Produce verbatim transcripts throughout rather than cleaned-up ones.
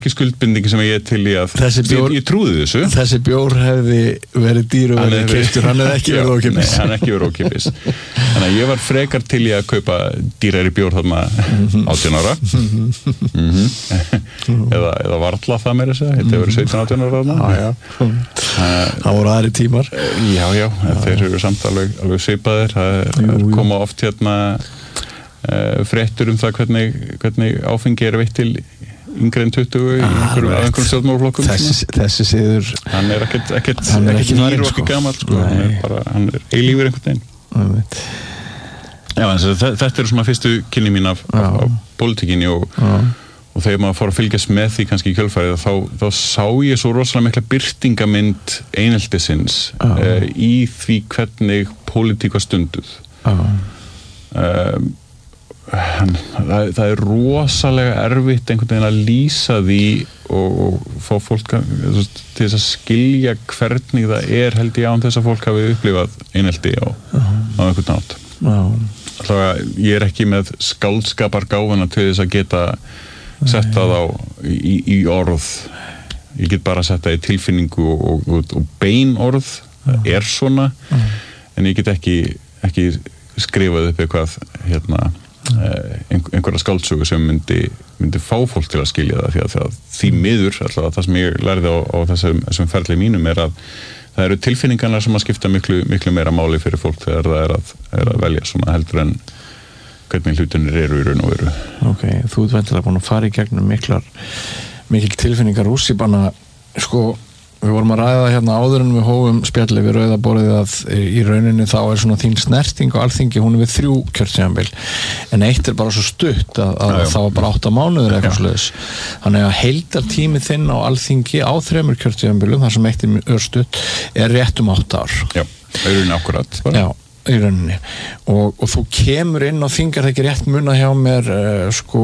ekki skuldbinding sem ég er til í að bjór, ég, ég trúði þessu þessi bjór hefði verið dýr og verið keyptur, hann hefði ekki verið ókeypis nei, hann ekki verið ókeypis þannig að ég var frekar til í að kaupa dýrari bjór þarna átján ára mm-hmm. eða, eða varla það meira þess að þetta hefur verið sautján átján ára þarna það voru aðri tímar já já, já þeir eru samt alveg, alveg svipaðir það koma oft hérna uh, fréttur um það hvernig, hvernig áfengi er veitt til yngri en tuttugu í einhverjum, einhverjum stjórnmálaflokkum þessi, þessi siður hann er ekkert ekkert ekki nýr og ekki gamall sko. hann er bara, hann er eilífur einhvern veginn já, þetta, þetta eru svona fyrstu kynni mín af, af, af pólitíkinni og, og þegar maður fór að fylgjast með því kannski í kjölfarið þá, þá sá ég svo rosalega mikla birtingamynd eineltisins uh, í því hvernig pólitík var stunduð um Það, það er rosalega erfitt einhvern veginn að lýsa því og, og fá fólk til þess að skilja hvernig það er held ég án þess að fólk hafi upplifað einelti á, á einhvern nátt. Alltaf ég er ekki með skáldskapargáfuna til þess að geta setta það á í, í orð. Ég get bara að setja í tilfinningu og, og, og bein orð er svona en ég get ekki, ekki skrifað upp eitthvað hérna einhverja skáldsögu sem myndi, myndi fá fólk til að skilja það því að, að því miður, alltaf það sem ég lærði á, á þessum, þessum ferli mínum er að það eru tilfinningarnar sem að skipta miklu, miklu meira máli fyrir fólk þegar það er að, er að velja svona heldur en hvernig hlutinir eru í raun og veru. Ok, þú ert vendilega búin að fara í gegnum miklar mikil tilfinningar rússipanna sko við vorum að ræða hérna áður en við hófum spjalli við rauða borðið að í rauninni þá er svona þín snerting og alþingi hún er við þrjú kjörtímabil en eitt er bara svo stutt að, að já, já. það var bara átta mánuður eitthvað svoleiðis þannig að heildartími þinn á alþingi á þremur kjörtímabilum þar sem eitt er stutt er rétt um átta ár Já, í rauninni akkurat bara. Já, í rauninni og, og þú kemur inn og þingar það ekki rétt muna hjá mér uh, sko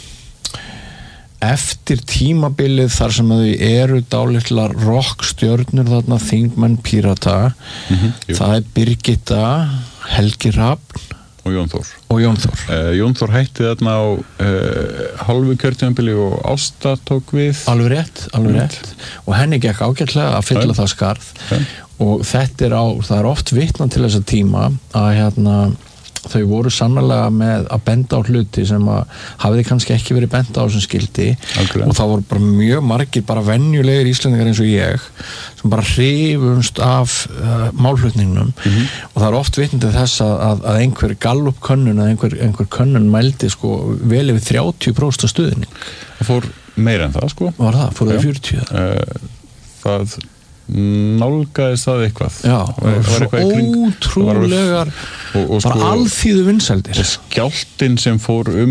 eftir tímabilið þar sem að þau eru dálitlar rockstjörnur þarna þingmenn Pírata mm-hmm, það er Birgitta, Helgi Rafn og Jón Þór og Jón Þór, uh, Jón Þór hætti þarna á uh, hálfu kjörtímabili og Ásta tók við alveg rétt, alveg rétt og henni gekk ágætlega að fylla Æ. það skarð Æ. og þetta er á, það er oft vitnað til þessa tíma að hérna þau voru sannarlega með að benda á hluti sem að hafiði kannski ekki verið benda á sem skildi okay. og það voru bara mjög margir bara venjulegir íslendingar eins og ég sem bara hrifumst af uh, málflutningnum mm-hmm. og það er oft vitnandi þess að, að, að einhver Gallup könnun eða einhver, einhver könnun mældi sko vel yfir þrjátíu prósent stuðning. Það fór meira en það sko. Var það? Fór það fjörutíu? Uh, það nálgaðist það eitthvað já, var, var eitthvað ótrúlegar og, og bara sko, alþýðu vinsældir og skjálftinn sem fór um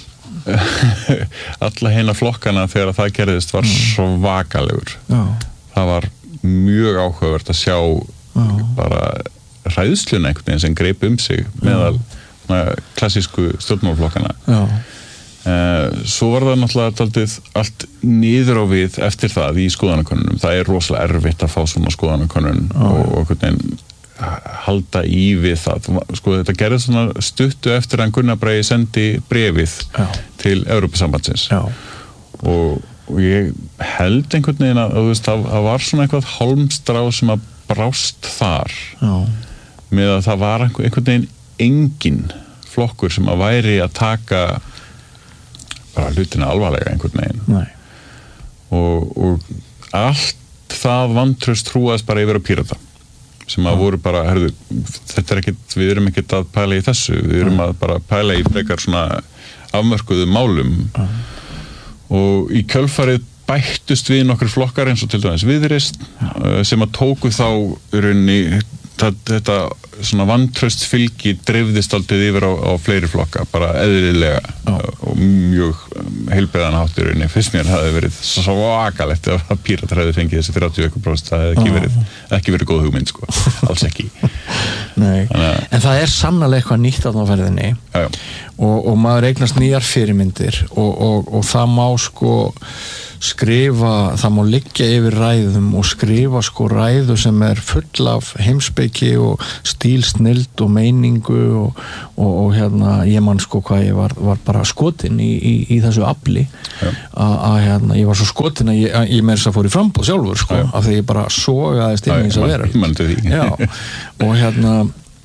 alla heina flokkana þegar það gerðist var mm. svakalegur já. Það var mjög áhugavert að sjá já. bara hræðsluna einhvern veginn sem greip um sig meðal klassísku stjórnmálaflokkana já Uh, svo var það náttúrulega taldið allt niður á við eftir það í skoðanakönnunum. Það er rosalega erfitt að fá svona skoðanakönnun oh. og, og hvernig halda í við það. Sko þetta gerði svona stuttu eftir að Gunnar Bragi sendi bréfið oh. til Evrópusambandsins oh. og, og ég held einhvern veginn að, að veist, það, það var svona eitthvað hálmstrá sem að brást þar oh. með að það var einhvern veginn engin flokkur sem að væri að taka bara hlutina alvarlega einhvern veginn Nei. og, og allt það vantraust trúaðist bara yfir á Pírata sem að voru bara, herðu, þetta er ekkit við erum ekkit að pæla í þessu við erum að bara pæla í frekar svona afmörkuðu málum uh. og í kjölfarið bættust við nokkur flokkar eins og til dæmis Viðreisn uh. sem að tóku þá runni það, þetta svona vantraust fylgi dreifðist aldrei yfir á, á fleiri flokka bara eðlilega oh. og mjög heilbrigðan hátturinn fyrst mér hafði verið svakalegt að Píratar hefði fengið þessi þrjátíu prósent það hefði ekki verið ekki verið góð hugmynd sko, alls ekki. Nei, Þannig, en það er sannarlega eitthvað nýtt á ferðinni já, já. Og, og maður eignast nýjar fyrirmyndir og, og, og það má sko skrifa, það má liggja yfir ræðum og skrifa sko ræðu sem er full af heimspeki og stílsnild og meiningu og, og, og hérna, ég man sko hvað ég var, var bara skotin í, í, í þessu afli að hérna, ég var svo skotin að ég, að ég meira þess að fór í frambúð sjálfur sko, af því ég bara sogaðist inn í þess að vera já, og hérna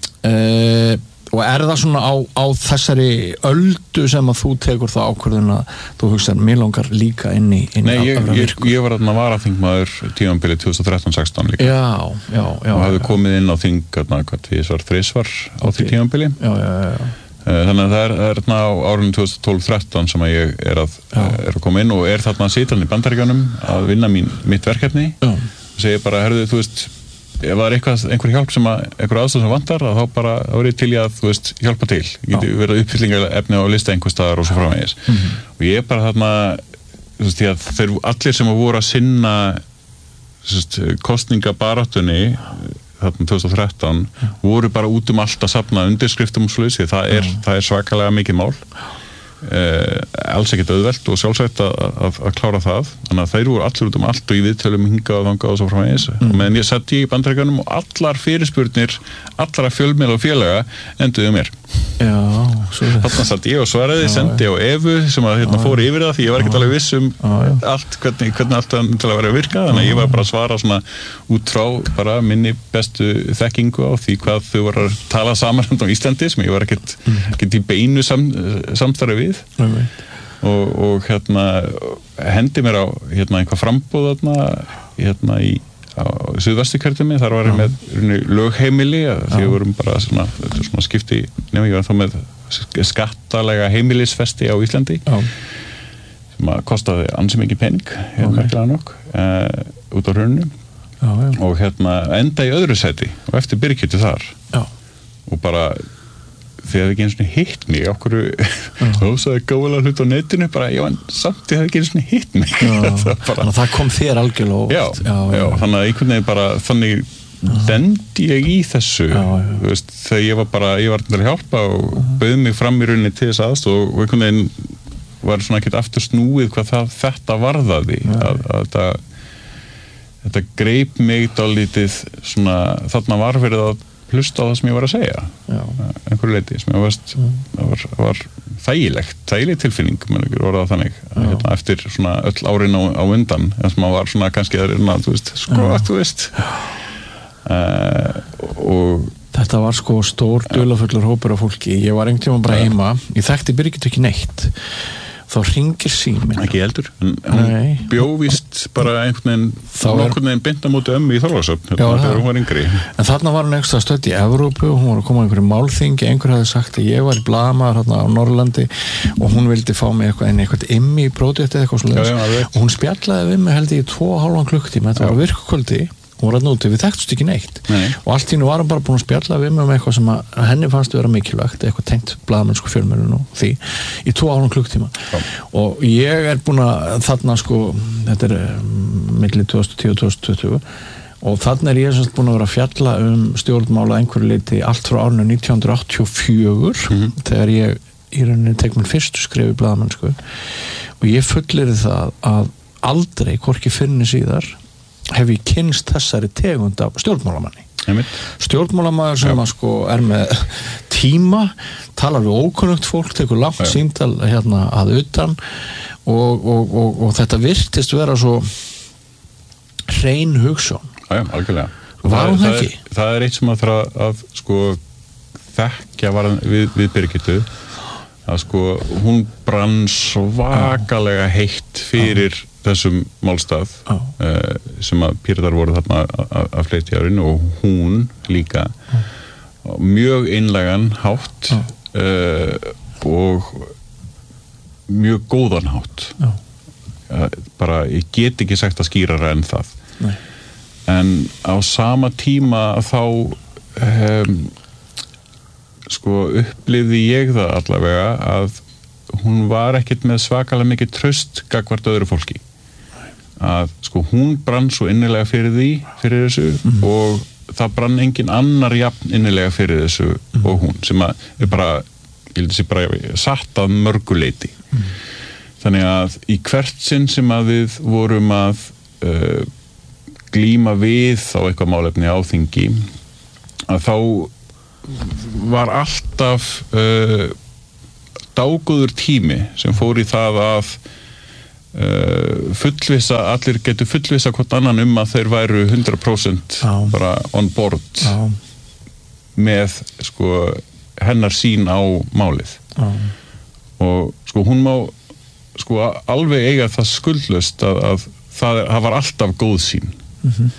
e, og er það svona á, á þessari öldu sem að þú tekur það ákvörðun að þú hugsaðir, mér langar líka inn í inn Nei, ég, ég, ég var að varaþingmaður tímabilið tveimur þrettán sextán líka já, já, já, og hafði já. komið inn á þing hvað því svar þrisvar á okay. því tímabili já, já, já. Þannig að það er, það er þarna á árunum tveimur tólf þrettán sem að ég er að, er að koma inn og er þarna sitran í Bandaríkjunum að vinna mín, mitt verkefni og segir bara, herðu, þú veist ef það er eitthvað, einhver hjálp sem að einhver aðstoð sem vantar, að þá bara þá er ég til í að, þú veist, hjálpa til ég geti verið uppfyllingarefni á lista einhver staðar og svo framvegis mm-hmm. og ég er bara þarna þú veist, því að þeir allir sem að voru að sinna veist, kosningabaráttunni þarna tveimur þrettán mm. voru bara út um allt að safna undirskriftum og slúsi, það er, mm. það er svakalega mikið mál Uh, alls ekkert auðvelt og sjálfsagt að, að, að klára það þannig að þeir voru allir út um allt og í viðtölum hingað og þangað og svo framvegis mm. og meðan ég satt í Bandaríkjunum og allar fyrirspurnir allra fjölmiðla og félaga enduðu mér já, þarna satt ég og svaraði, já, sendi á Evu sem að hérna, fór yfir það því ég var ekkert alveg viss um já, allt, hvernig, hvernig allt það til að vera að virka þannig að ég var bara að svara svona út frá bara minni bestu þekkingu á því hvað þau voru að tala saman á Íslandi sem ég var ekkert, ekkert í beinu sam, samstarfi við og, og hérna hendi mér á hérna einhvað frambúð þarna hérna í Suðvesturkjördæmi, þar var ég með lögheimili, því við vorum bara svona, svona skipti, nefnum ég var þá með skattalega heimilisfesti á Íslandi já. Sem að kostaði ansi mikið pening hérna okay. merkilega nokk uh, út á hruninu og hérna enda í öðru seti og eftir Birgittu þar já. Og bara því að það ekki einu svona hitt mig okkur þá sagði gáðulega hlut á netinu bara, já, en samt því að það ekki einu svona hitt mig það bara, þannig að það kom þér algjörlega já, já, já, þannig að einhvern veginn bara þannig dendi ég í þessu já, já. Þú veist, þegar ég var bara ég var til að hjálpa og bauð mig fram í rauninni til þess aðstoð og einhvern veginn var svona ekkert aftur snúið hvað það, þetta varðaði að, að þetta þetta greip mig dálítið svona, þarna var verið að hlusta á það sem ég var að segja einhverju leiti sem ég veist það var, var þægilegt, þægileg tilfinning menn ekki orðað þannig hérna, eftir svona öll árin á, á undan en sem maður var svona kannski að reyna þú veist, sko, þú veist uh, og þetta var sko stór dularfullur hópur af fólki, ég var einhvern tíma bara heima ég þekkti Birgittu ekki neitt þá ringir síminn ekki heldur, hún bjóvist bara einhvern veginn nokkurn veginn binda mútið ömmu í Þorlákshöfn þegar hún var yngri en þarna var hún einhverstað stödd í Evrópu hún var að koma á einhverju málþingi, einhver hafði sagt að ég var í blaðamaður hérna á Norrlandi og hún vildi fá mig eitthvað en eitthvað immi í pródukti eitthvað svona og hún spjallaði við mig held ég í tvo og hálfan klukktíma þetta var virkukvöldi hún var að núti, við þekktust ekki neitt Nei. og allt í nú var hann bara búin að spjalla við mig um eitthvað sem að henni fannst vera mikilvægt eitthvað tengt blaðamennsku fjölmiðlun og því í tvo ára klukktíma ja. Og ég er búin að þarna sko þetta er milli tvö þúsund og tíu og tvö þúsund tuttugu og þarna er ég semst búin að vera að fjalla um stjórnmála einhverju leiti allt frá árinu nítján hundruð áttatíu og fjögur mm-hmm. þegar ég í rauninni tek minn fyrstu skrif í blaðamennsku og ég fullyrði það að aldrei, hvorki fyrr né síðar hef ég kynst þessari tegund af stjórnmálamanni stjórnmálamaður sem að sko er með tíma, talar við ókunnugt fólk, tekur langt ja. Símtal hérna að utan og, og, og, og þetta virtist vera svo hrein hugsjón Já, algjörlega Var hún það, ekki? Það er, það er eitt sem að þarf að sko þekkja við, við Birgittu að sko hún brann svakalega heitt fyrir Já. Þessum málstað oh. uh, sem að Píratar voru þarna að fleiti árin og hún líka oh. mjög einlægan hátt oh. uh, og mjög góðan hátt oh. uh, bara ég get ekki sagt að skýrara en það Nei. En á sama tíma þá um, sko upplifði ég það allavega að hún var ekkert með svakalega mikið traust gagnvart öðru fólki að sko hún brann svo innilega fyrir því fyrir þessu mm. og það brann engin annar jafn innilega fyrir þessu mm. og hún sem að er bara, ég held að sé bara satt að mörguleiti mm. þannig að í hvert sinn sem að við vorum að uh, glíma við á eitthvað málefni á þingi að þá var alltaf uh, dágóður tími sem fór í það að uh, fullvissa, allir getur fullvissa hvort annan um að þeir væru hundrað prósent Já. Bara on board Já. Með sko hennar sín á málið Já. Og sko hún má sko alveg eiga það skuldlaust að, að það, það var alltaf góð sín mm-hmm.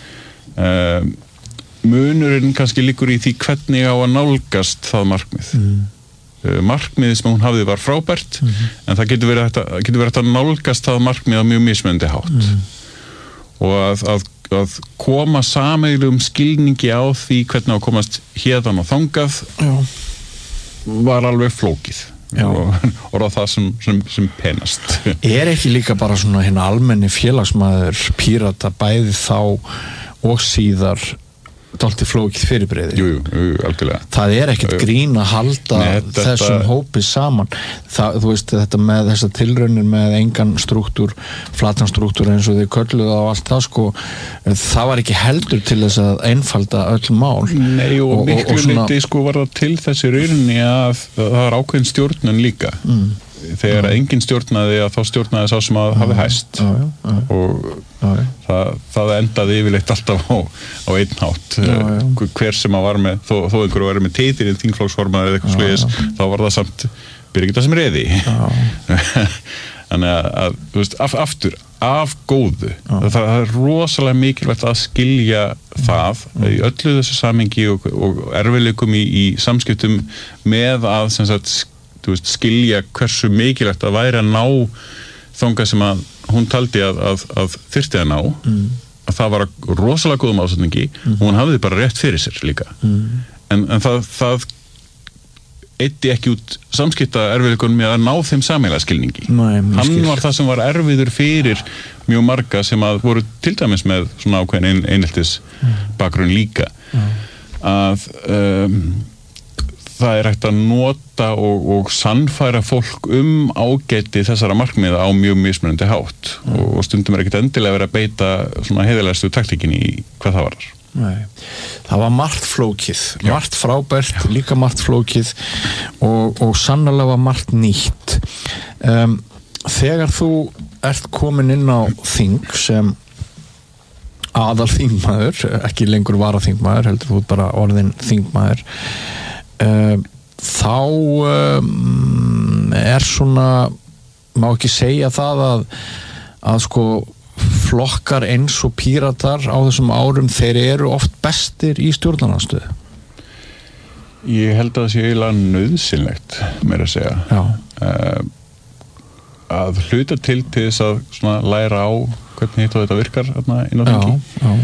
uh, munurinn kannski liggur í því hvernig á að nálgast það markmið mm. markmiðið sem hún hafði var frábært mm-hmm. en það getur verið hægt að, getur verið hægt að nálgast það markmið á mjög mismunandi hátt mm. og að, að, að koma sameiginlegum skilningi á því hvernig á að komast hérðan og þangað Já. Var alveg flókið og, og það sem, sem, sem penast Er ekki líka bara svona hérna almenni félagsmaður Pírata bæði þá og síðar dálítið flókið fyrirbrigði. Jú, jú, jú, algjörlega. Það er ekkert grín að halda Nei, þetta, þessum hópi saman. Það, þú veist, þetta með þessar tilraunir með engan strúktúr, flatan strúktúr eins og þið kölluðu á allt það, sko, það var ekki heldur til þess að einfalda öll mál. Nei, og, og miklu og svona... liti, sko, var það til þessi rauninni að það var ákveðin stjórnun líka. Mm. Þegar mm. enginn stjórnaði að þá stjórnaði sá sem að hafi hæst já, já, já. og já, það, það endaði yfirleitt alltaf á, á einn hátt já, já. Hver sem að var með þó, þó einhverju var með titil í þingflokksformaður eða eitthvað sliðis, þá var það samt Birgitta sem reiði þannig að, að þú veist, af, aftur af góðu, það, það er rosalega mikilvægt að skilja það mm. í öllu þessu samhengi og, og erfiðleikum í, í samskiptum með að sem sagt þú veist, skilja hversu mikilvægt að væri að ná þangað sem að hún taldi að, að, að þyrfti að ná mm. að það var rosalega góðum ásetningi mm. og hún hafði bara rétt fyrir sér líka mm. en, en það, það eyddi ekki út samskipta erfiðleikunum með að ná þeim sameiginlega skilningi Nei, hann skil. Var það sem var erfiður fyrir mjög marga sem að voru til dæmis með svona ákveðin ein, eineltis mm. bakgrunn líka mm. að um, það er hægt að nota og, og sannfæra fólk um ágæti þessara markmiða á mjög mismunandi hátt mm. og, og stundum er ekkert endilega verið að beita svona heiðarlegustu taktíkin í hvað það varar. Nei, það var margt flókið, Já. Margt frábært, Já. Líka margt flókið og, og sannarlega var margt nýtt. Um, þegar þú ert komin inn á þing sem aðal þingmaður, ekki lengur varaþingmaður, heldur þú bara orðin þingmaður, Uh, þá um, er svona má ekki segja það að að sko flokkar eins og Píratar á þessum árum þeir eru oft bestir í stjórnarandstöðu. Ég held að það sé eiginlega nauðsynlegt meira að segja uh, að hluta til til þess að svona læra á hvernig hitt og þetta virkar þarna inn á þingi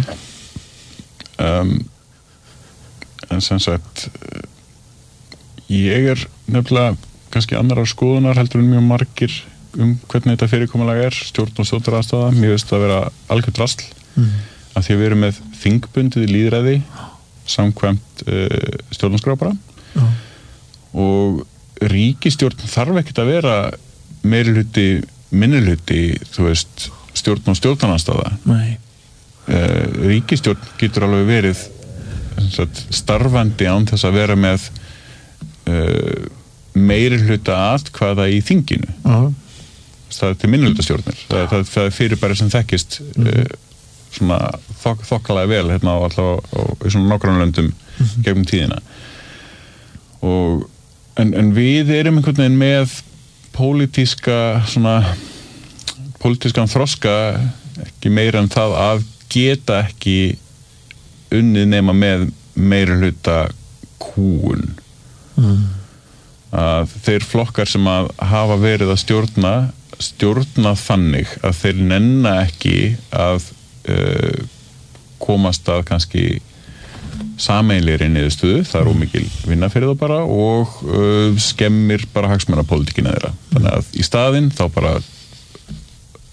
um, en sem sagt ég er nefnilega kannski annar skoðunar heldur en mjög margir um hvernig þetta fyrirkomulag er stjórn og stjórnaraðstaða, mér veist að vera algjört drasl mm. að því að við erum með þingbundið lýðræði samkvæmt uh, stjórnarskrá bara Já. Og ríkisstjórn þarf ekkert að vera meirihluti, minnihluti þú veist, stjórn og stjórnaraðstaða Nei uh, ríkisstjórn getur alveg verið sagt, starfandi án þess að vera með Uh, meiri hluta atkvæða í þinginu uh-huh. það er til minnihluta það, það, það er fyrirbæri sem þekkist uh-huh. uh, svona þok, þokkalega vel hérna á allavega í svona nágrannlöndum uh-huh. gegnum tíðina og en, en við erum einhvern veginn með pólitíska svona pólitískan þroska ekki meira en það að geta ekki unnið nema með meiri hluta kúun Mm. að þeir flokkar sem að hafa verið að stjórna stjórna þannig að þeir nenna ekki að uh, komast að kannski sameiginlegri niðurstöðu, það er ómikil vinna fyrir það bara og uh, skemmir bara hagsmunapólitíkina þeirra, þannig að í staðinn þá bara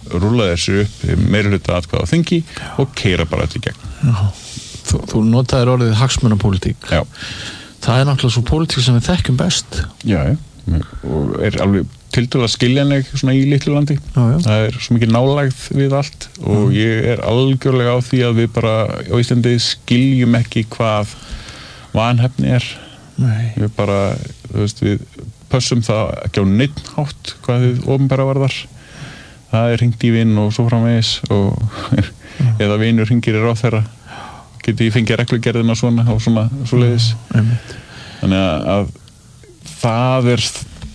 rúlla þessu upp meirihluta atkvæða á þingi og keyra bara þetta í gegn. Já. Þú, þú notaðir orðið hagsmunapólitík. Já. Það er náttúrulega svo pólitík sem við þekkjum best. Já, já. Og er alveg tiltölulega skiljanleg svona í litlu landi. Já, já. Það er svo mikið nálægð við allt og mm. ég er algjörlega á því að við bara á Íslandi skiljum ekki hvað vanhæfni er. Nei. Við bara, þú veist, við pössum það ekki á neitt hátt hvað þið opinbera varðar. Það er hringt í vinn og svo framvegis og mm. eða vinur hringir í ráðherra geti ég fengið reglugerðina svona og svona svoleiðis. Mm. Þannig að, að það er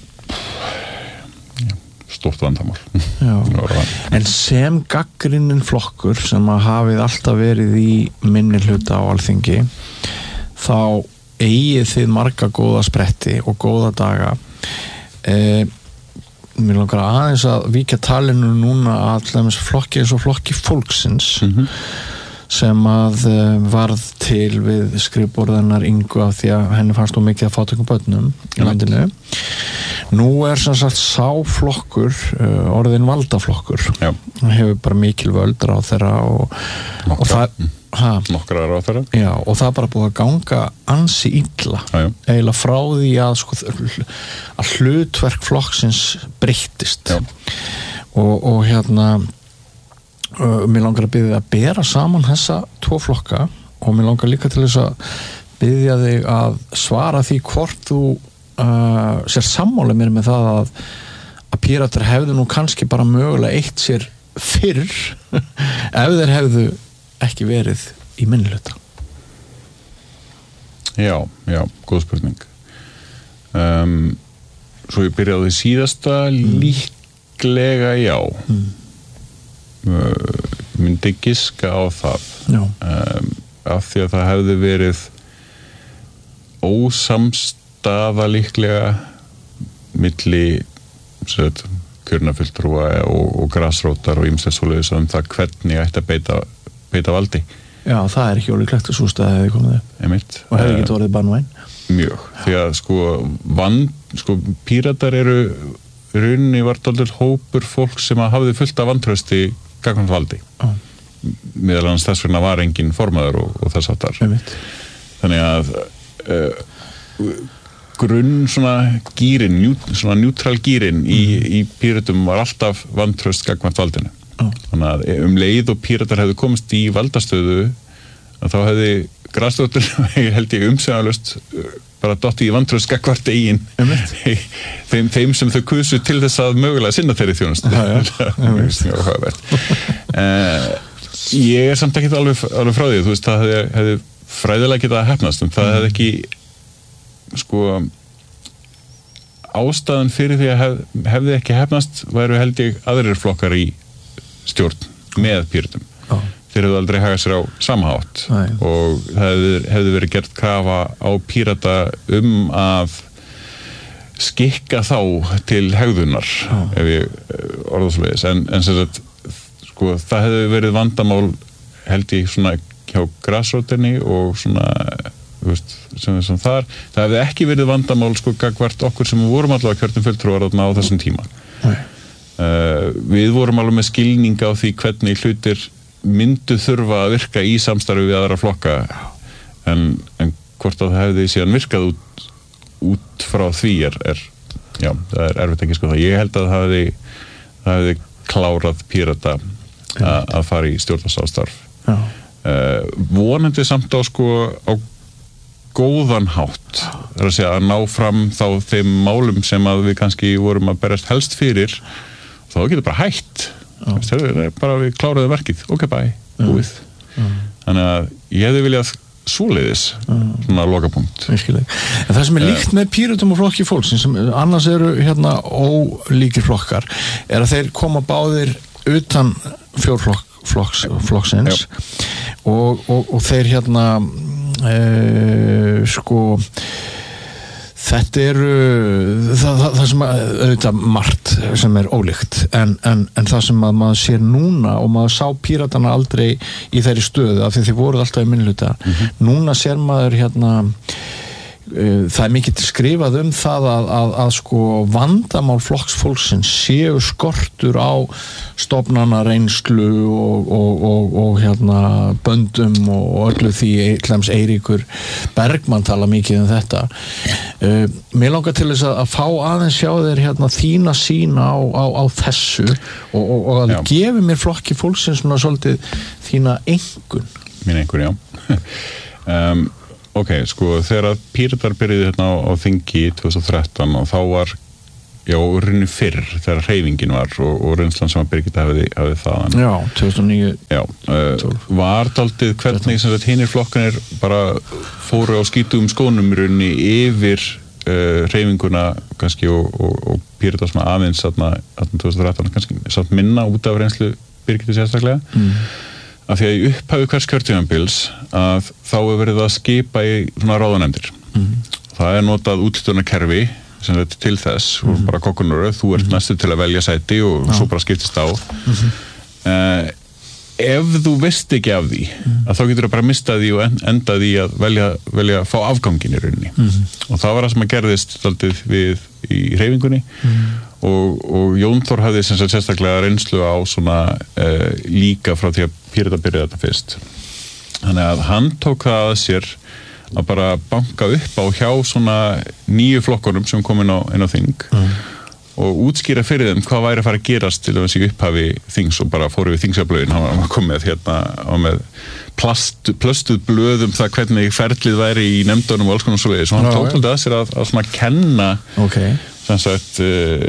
stórt vandamál. Já. En sem gagnrýninn flokkur sem að hafið alltaf verið í minni hluta á Alþingi þá eigið þið marga góða spretti og góða daga. Eh, mér langar aðeins að víkja talinu núna að allaveg flokki eins og flokki fólksins mm-hmm. sem að uh, varð til við skrifborðarnar Ingu af því að henni fannst þú mikið að fátökum börnum í landinu. Nú er sem sagt sá flokkur uh, orðin valdaflokkur. Já. Hann hefur bara mikil völd ráðherra og, og það Ha, nokkra ráðherra. Já, og það er bara búið að ganga ansi illa já, já. eiginlega frá því að, sko, að hlutverk flokksins breyttist og, og hérna uh, mér langar að biðja að bera saman þessa tvo flokka og mér langar líka til þess að biðja þig að svara því hvort þú uh, sér sammála mér með það að, að Píratar hefðu nú kannski bara mögulega eitt sér fyrr ef þeir hefðu ekki verið í minnihluta. Já, já, góð spurning. Um, svo ég byrjaði síðasta mm. líklega já. Mm. Uh, myndi giska á það. Já. Um, af því að það hefði verið ósamstaða líklega milli kjörnafulltrúa og, og grasrótar og ýmslega svoleiðis um það hvernig ætti að beita beita valdi. Já, það er ekki ólíklegt að sú staði hefði komið upp. Einmitt. Og hefði ekki orðið banvæn. Mjög. Því að sko, vand, sko Píratar eru runni vart aldrei hópur fólk sem að hafði fullt af vantrausti gagnvart valdi. Já. Meðal annars þess vegna var engin formaður og, og þess áttar. Einmitt. Þannig að uh, grunn svona gírinn, njút, svona neutral gírinn mm. í, í Píratum var alltaf vantraust gagnvart valdinu. Oh. Þannig að um leið og Píratar hefðu komist í valdastöðu að þá hefði grasrótin held ég umsegjanlaust bara dottið í vantraust gagnvart eigin þeim, þeim sem þau kusu til þess að mögulega sinna þeirri þjónustu. uh, ég er samt ekki alveg, alveg frá því, þú veist, það hefði, hefði fræðilega getað hefnast, en það hefði ekki sko ástæðan fyrir því að hef, hefði ekki hefnast væru held ég aðrir flokkar í stjórn með Píratum. Oh. Þeir hefðu aldrei hagað sér á samhátt og það hefði, hefði verið gert krafa á Pírata um að skikka þá til hegðunar oh. ef ég orðasvegis en, en sem sagt sko, það hefði verið vandamál held ég svona hjá grasrótinni og svona veist, sem, sem þar, það hefði ekki verið vandamál sko gagvart okkur sem vorum allavega kjörnum fulltrúar á þessum tíma. Nei. Uh, við vorum alveg með skilning á því hvernig hlutir myndu þurfa að virka í samstarfi við aðra flokka en, en hvort að það hefði síðan virkað út, út frá því er, er já, það er erfitt ekki sko það ég held að það hefði, það hefði klárað Pírata að fara í stjórnarsamstarf uh, vonandi samt á sko á góðan hátt það er að segja að ná fram þá þeim málum sem að við kannski vorum að berast helst fyrir þá getur bara hætt það er bara við kláruðum verkið ok bæ, búið þannig að ég hefði viljað svoleiðis svona lokapunkt en það sem er líkt með Píratum og flokki fólksins sem annars eru hérna ólíkir flokkar er að þeir koma báðir utan fjórflokksins og, og, og þeir hérna e, sko þetta eru það, það, það sem að, auðvitað margt sem er ólíkt en, en, en það sem að maður sér núna og maður sá Píratana aldrei í þeirri stöðu af því þið voruð alltaf í minnihluta mm-hmm. núna sér maður hérna það er mikið skrifað um það að, að, að sko vandamál flokksfólksins séu skortur á stofnana reynslu og, og, og, og hérna böndum og öllu því hlams Eiríkur Bergmann tala mikið um þetta uh, mér langar til þess að, að fá aðeins sjá þér hérna þína sína á, á, á þessu og, og, og að þið gefi mér flokki fólksins svona svolítið þína engun mín engun, já um, ok, sko, þegar að Píratar byrjuði hérna á, á þingi tvö þúsund og þrettán og þá var, já, rinni fyrr þegar hreyfingin var og, og reynslan sem að Birgitta hafiði, hafiði þaðan. Já, tvö þúsund og níu. Já, uh, var daldið hvernig sem þetta hinir flokkanir bara fóru á skítugum skónum í rauninni yfir uh, hreyfinguna kannski og, og, og Píratar sem aðeins þarna tvö þúsund og þrettán kannski satt minna út af reynslu Birgittu sérstaklega. Mm. Af því að í upphafi hvers kjörtímabils að þá er verið að skipa í svona ráðanefndir. Mm. Það er notað úthlutunarkerfi sem þetta til þess mm. og bara kokkunaröð, þú ert mm. næstu til að velja sæti og ja. Svo bara skiptist á. Mm. Uh, ef þú veist ekki af því, mm. að þá getur þú bara mistað því og endað því að velja, velja að fá afgangin í rauninni. Mm. Og það var það sem að gerðist daldið við í hreyfingunni. Mm. Og, og Jón Þór hafði sem sagt sérstaklega reynslu á svona uh, líka frá því að Pírata byrjaði þetta fyrst þannig að hann tók það að sér að bara banka upp á hjá svona nýju flokkunum sem kom inn á, inn á þing mm. og útskýra fyrir þeim hvað væri að fara að gerast til þess að upphafi þings og bara fóru við þingsafblöðin hann var komið hérna á með plast, plöstuð blöðum það hvernig ferlið væri í nefndunum og alls konar svo leiðis og hann tók alltaf að sér að, að svona kenna okay. sem sagt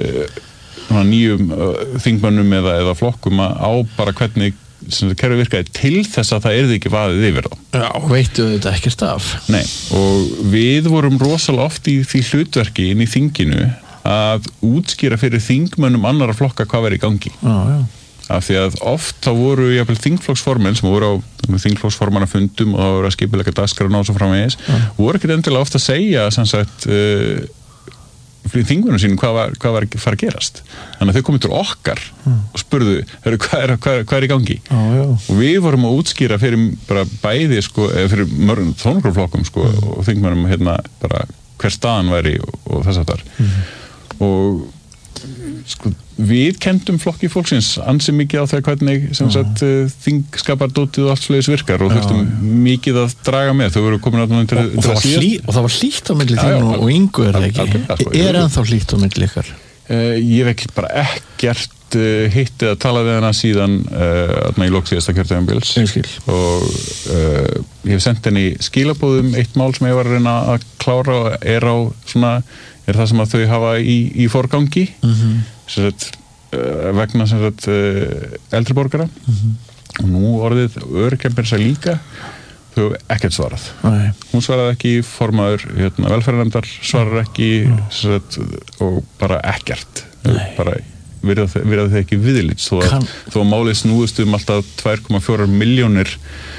uh, nýjum uh, þingmönnum eða, eða flokkum á bara hvernig sem þetta kerfi virkaði til þess að það yrði ekki vaðið yfir þá. Já, veitu þetta ekkert af. Nei, og við vorum rosalega oft í því hlutverki inn í þinginu að útskýra fyrir þingmönnum annara flokka hvað verið í gangi. Já, já. Af því að oft þá voru jafnvel þingflokksformenn sem voru á þingflokksformannafundum og það voru að skipuleika dagskrárna og svo framvegis, voru ekki endilega oft að segja sem sagt uh, þingmönnum sínum hvað var, hvað var að fara að gerast þannig að þau komið til okkar mm. og spurðu hvað er, hvað, hvað er í gangi ah, og við vorum að útskýra fyrir bara bæði sko, eða fyrir mörgum þóngraflokkum sko, mm. og þingmönnum hérna bara hver staðan væri og, og þess að þar mm. og sko, við kenndum flokki fólksins ansi mikið á það hvernig sem sagt þingskapardótið og allt slegis virkar og þurftum mikið að draga með þau voru komin að og, og, og, það hlý, og það var hlýtt á milli þín og, og Ingu er það ekki sko, er ennþá hlýtt á milli ykkar? Uh, ég hef ekki bara ekkert uh, hittið að tala við hana síðan uh, í lok síðasta kjörtímabils og uh, ég hef sendt henni skilabóðum eitt mál sem ég var að reyna að klára og er á svona er það sem að þau hafa í, í forgangi mm-hmm. sem sagt, uh, vegna sem sagt, uh, eldri borgara mm-hmm. og nú orðið öryrkjar sér líka þau ekkert svarað Nei. hún svaraði ekki, formaður hérna, velferðarnefndar svarar ekki mm. sem sagt, og bara ekkert bara virða þau ekki viðlits þó að, kan... þó að málið snúist um alltaf tvö komma fjórar milljónir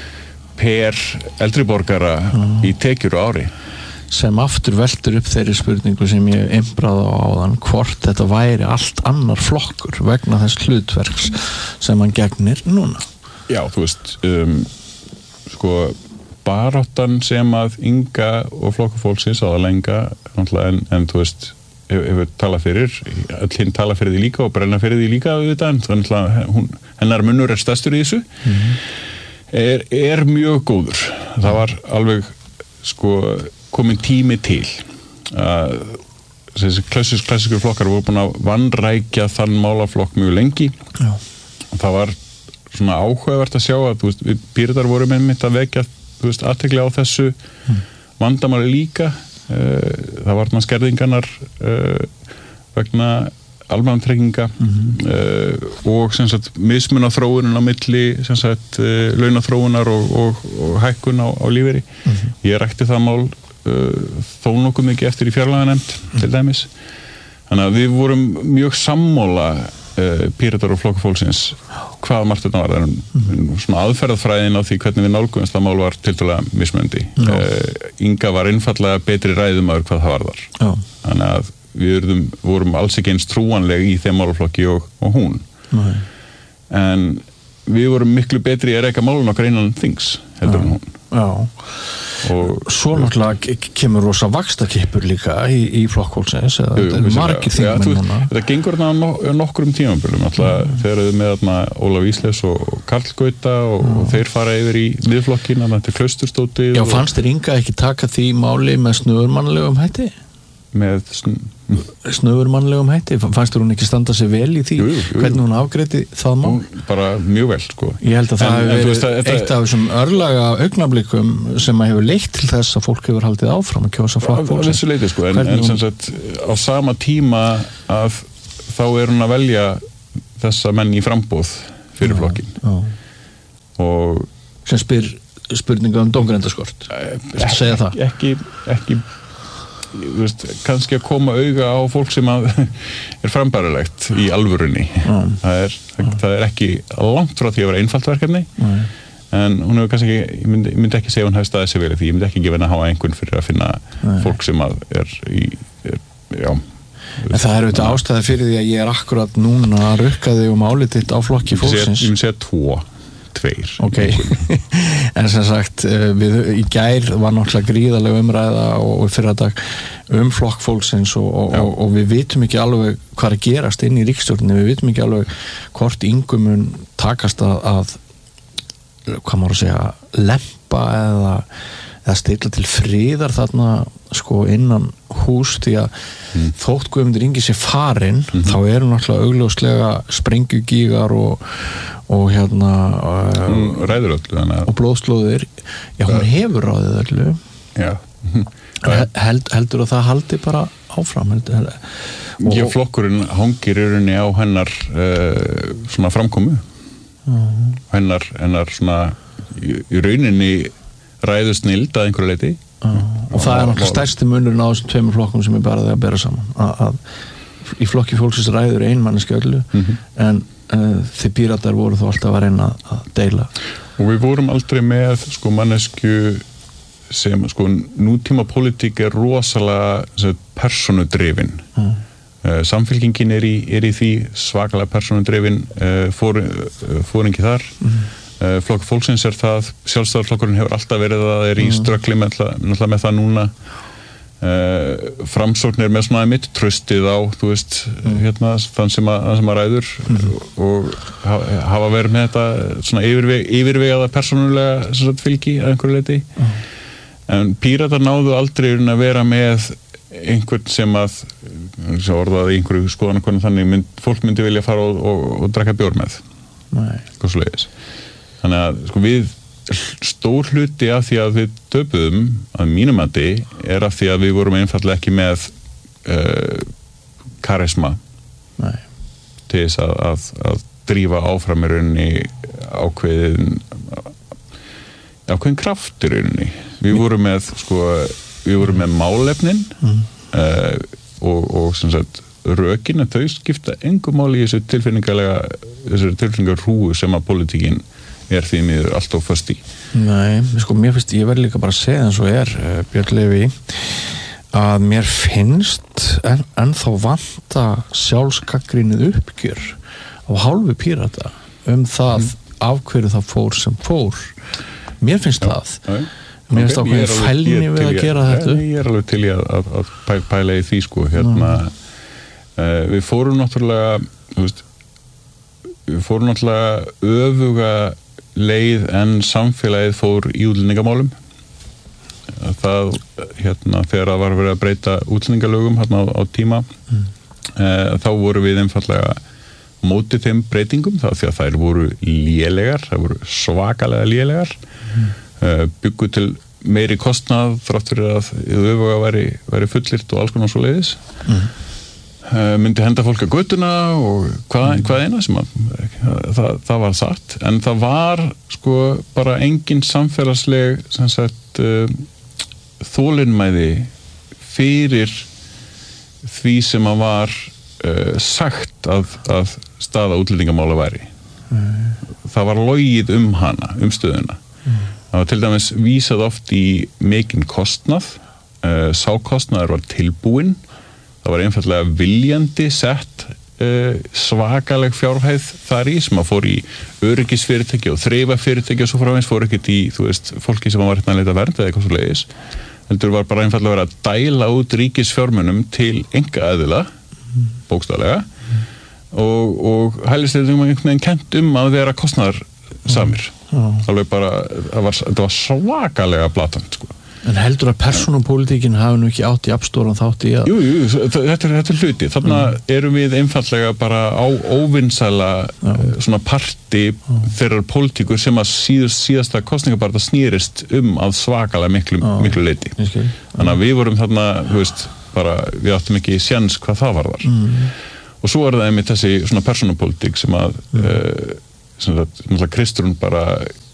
per eldri borgara mm. í tekjur á ári sem aftur veldur upp þeirri spurningu sem ég einbraði á áðan hvort þetta væri allt annar flokkur vegna þess hlutverks sem hann gegnir núna. Já, þú veist um, sko baráttan sem að Inga og flokkufólksins á að lenga en, en þú veist hefur talað fyrir, öll hinn talað fyrir því líka og brenna fyrir því líka auðvitað en þannig að hún, hennar munnur er stærstur í þessu mm-hmm. er, er mjög góður. Það var alveg sko komin tími til að þessi klassísk, klassískur flokkar voru búin að vanrækja þann málaflokk mjög lengi Já. og það var svona áhugavert að sjá að þú veist, við Píratar vorum einmitt að vekja þú veist, athygli á þessu mm. vandamáli líka það var þarna skerðingarnar vegna almannatrygginga mm-hmm. uh, og sem sagt mismun á þróunin á milli sem sagt uh, launaþróunar og, og, og hækkun á, á lífeyri mm-hmm. ég rækti það mál uh, þó nokkuð mikið eftir í fjárlaganefnd mm-hmm. til dæmis þannig að við vorum mjög sammála uh, Píratar og flokkufólksins hvað margt þetta var mm-hmm. svona aðferðafræðin á því hvernig við nálgumst það mál var tiltölulega mismunandi mm-hmm. uh, Inga var einfaldlega betri ræðumaður hvað það var þar mm-hmm. þannig að við erum, vorum alls ekki eins trúanleg í þeim málaflokki og, og hún Nei. En við vorum miklu betri að reka málun okkar innan þings heldur en hún Já. Og svo náttúrulega kemur rosa vaxtakippur líka í, í flokkfólksins eða margir þingmenn núna. Þetta gengur þarna nokkrum tímabölum alltaf mm. þegar þau með þarna Ólaf Ísleifs og Karl Gauta og, mm. og þeir fara yfir í miðflokkin til Klausturstótið. Já, fannst þér Inga ekki taka því máli með snöfurmannlegum hætti? Með sn... snöfurmannlegum hætti, fannst þú hún ekki standa sig vel í því, jú, jú, jú. Hvernig hún afgreiddi það mál? Hún bara mjög vel, sko. Ég held að það en, hefur verið þetta... eitt af þessum örlaga augnablikum sem hefur leitt til þess að fólk hefur haldið áfram að kjósa flokkfólksins. Á þessu leiti, sko, en, en sem sagt á sama tíma að þá er hún að velja þessa menn í frambóð fyrir já, flokkin. Já. Og sem spyr spurninga um dómgreindaskort. Viltu segja það? Ekki, ekki Veist, kannski að koma auga á fólk sem að er frambærilegt í alvörunni mm. það, er, mm. það er ekki langt frá því að vera einfalt verkefni mm. en hún hefur kannski ekki, ég myndi, ég myndi ekki segja hún hefði staðið sig vel því ég myndi ekki gefa henni að hafa einhvern fyrir að finna mm. fólk sem að er í er, já, en það er auðvitað ástæði fyrir því að ég er akkurat núna að rukka þig um álititt á flokki fólksins ég myndi segja tvo tveir okay. En sem sagt við, í gær var náttúrulega gríðarlega umræða og fyrir að dag um flokkfólksins og, og, og, og við vitum ekki alveg hvað er að gerast inn í ríkisstjórninni, við vitum ekki alveg hvort yngumun takast að, að hvað maður að segja lempa eða, eða stilla til friðar þarna sko innan hús því að mm. þótt Guðmundur Ingi sé farinn mm-hmm. þá eru náttúrulega augljóslega sprengjugígar og og hérna uh, ræður öllu og blóðslóðir já, hún hefur ráðið öllu já Held, heldur að það haldi bara áfram heldur, og, já, flokkurinn hangir í rauninni á hennar uh, svona framkomu uh-huh. hennar, hennar svona í, í rauninni ræður snild að einhverju leiti uh-huh. og, og það er náttúrulega stærsti munurinn á þessum tveimur flokkum sem er bara þegar að bera saman að, að í flokki fólksins ræður einmanneski öllu uh-huh. en Uh, þeir píratar voru þó alltaf að reyna að deila og við vorum aldrei með sko mannesku sem sko nútíma pólitík er rosalega persónudrifin mm. uh, samfylkingin er í, er í því svakalega persónudrifin uh, fór, uh, fóringi þar mm. uh, flokk fólksins er það sjálfstæðarflokkurinn hefur alltaf verið að það er í mm. ströggli með, með það núna Uh, framsókn er með svona mitt tröstið á þú veist mm. hérna, þann sem að, sem að ræður mm. og hafa verið með þetta svona yfirveg, yfirvegaða persónulega fylgi að einhverju leiti mm. en píratar náðu aldrei að vera með einhvern sem að sem orðaði einhverju skoðanakonum þannig mynd, fólk myndi vilja fara og, og, og drekka bjór með þannig að sko við stór hluti af því að við töpuðum að mínum mati er af því að við vorum einfallega ekki með uh, karisma Nei. Til þess að, að, að drífa áfram í rauninni ákveðin ákveðin kraft í rauninni við vorum með sko, við vorum með málefnin mm. uh, og, og sem sagt rökin að þau skipta engu máli í þessu tilfinningalega þessu tilfinningar hrúu sem að pólitíkin er því miður alltaf föst í. Nei, sko, mér finnst, ég verð líka bara að segja eins og er, Björn Leví, að mér finnst en, en þá vanta sjálfsgagnrýnið uppgjör á hálfu pírata um það mm. af hverju það fór sem fór. Mér finnst já, það. Já. Mér finnst okay, ákveðin fælni við að gera ég, þetta. Ég er alveg til í að, að, að pæla í því, sko. Hérna, uh, við fórum náttúrulega, þú veist, við fórum náttúrulega öfuga leið en samfélagið fór í útlendingamálum það, hérna, þegar það var verið að breyta útlendingalögum hérna á, á tíma mm. e, þá voru við einfallega mótið þeim breytingum það því að þær voru lélegar þær voru svakalega lélegar mm. e, byggu til meiri kostnað þrátt fyrir að öfuga væri, væri fullirt og alls konar svo leiðis mm. myndi henda fólk að götuna og hvað, mm. hvað eina sem að það, það var satt, en það var sko bara engin samfélagsleg sem sagt uh, þolinmæði fyrir því sem að var uh, sagt að, að staða útlendingamála væri mm. það var logið um hana, um stöðuna mm. það var til dæmis vísað oft í mikinn kostnað uh, sá kostnaður var tilbúinn það var einfallega viljandi sett uh, svakaleg fjárhæð þar í sem að fór í öryggisfyrirtæki og þreifafyrirtæki og svo frá eins fór ekkert í, þú veist, fólki sem var hérna að leita vernd eða eitthvað svo leiðis. Heldur var bara einfallega að vera að dæla út ríkisfjármunum til einkaaðila, bókstaflega, og, og hælisleitum einhvern veginn kennt um að vera kostnaðarsamir. Alveg bara, það var, það var svakalega blatant, sko. En heldur að persónupólitíkin hafi nú ekki átt í abstóran þátt í að... Jú, jú, þetta er, þetta er hluti. Þarna mm. erum við einfallega bara á óvinnsæla ja. svona parti ja. þeirrar pólitíkur sem að síðast, síðasta kosningabarta snýrist um að svakalega miklu, ja. miklu leiti. Þannig að við vorum þarna, þú veist, bara, við áttum ekki séns hvað það var þar. Mm. Og svo er það einmitt þessi svona persónupólitík sem að, mm. uh, sem að, náttúrulega Kristrún bara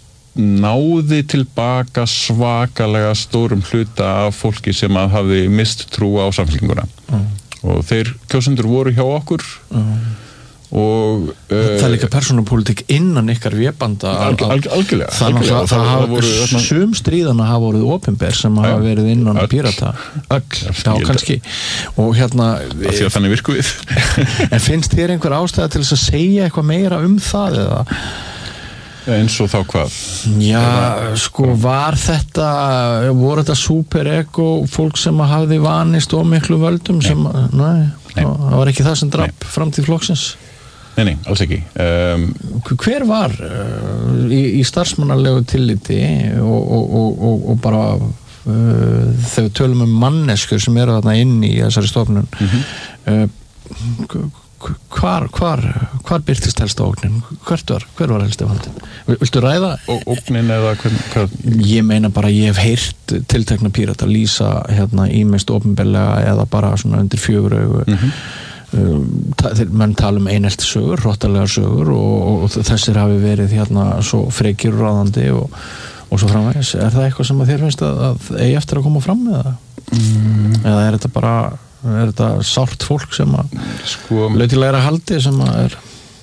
náði tilbaka svakalega stórum hluta af fólki sem að hafði mist trú á samfélkinguna mm. og þeir kjósendur voru hjá okkur mm. og uh, það er líka persónupólitík innan ykkar vébanda alg, alg, algjörlega þannig að það hafa sum stríðana hafa voruð opinber sem hafa verið innan öll, Pírata öll, já kannski og hérna af því að þannig virku við en finnst þér einhver ástæða til þess að segja eitthvað meira um það eða eins og þá hvað? Já, sko, var þetta voru þetta super-ego fólk sem hafði vanist og miklu völdum sem, nei, nei, nei. það var ekki það sem drapp framtíð flokksins? Nei, nei, alls ekki. Um, Hver var uh, í, í starfsmannalegu tilliti og, og, og, og, og bara uh, þegar við tölum um manneskur sem eru þarna inn í þessari stofnun mm-hmm. uh, Hvar, hvar, hvar byrtist helst á ógnin? Hvert var, hver var helst á vandin? Viltu ræða? Ógnin eða hvern, hvern? Ég meina bara, ég hef heyrt tiltekna Pírata lýsa hérna ímest opinberlega eða bara svona undir fjögur augu. Mm-hmm. um, menn tala um einelti sögur, hrottalegar sögur og, og þessir hafi verið hérna svo frekir og ráðandi og, og svo framvegis. Er það eitthvað sem að þér finnst að, að eigi eftir að koma fram eða? Mm. Eða er þetta bara er þetta sárt fólk sem að sko, lautilegra haldi sem að er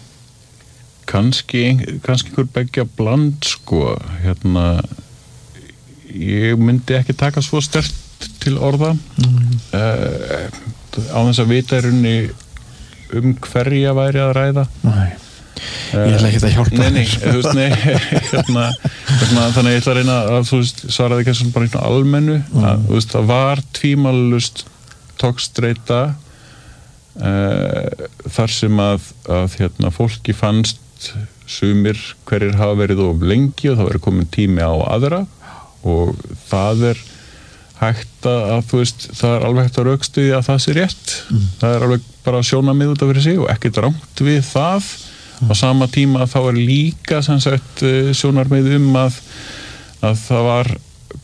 kannski kannski einhver beggja bland sko hérna ég myndi ekki taka svo sterkt til orða mm. uh, á þess að vita er unni um hverja væri að ræða Nei Ég ætla ekki að hjálpa Nei, nei, þú veist, nei hérna, hérna, þannig ég ætla að reyna að þú veist, svaraði ekki svona bara einhvern almennu mm. að, þú veist, það var tvímælalaust tókstreita uh, þar sem að, að hérna, fólki fannst sumir hverjir hafa verið of lengi og það verið komin tími á aðra og það er hægt að, þú veist, það er alveg hægt að rökstuðja að það sé rétt mm. það er alveg bara sjónarmið út af fyrir sig og ekkert rangt við það mm. á sama tíma þá er líka sem sagt sjónarmið um að, að það var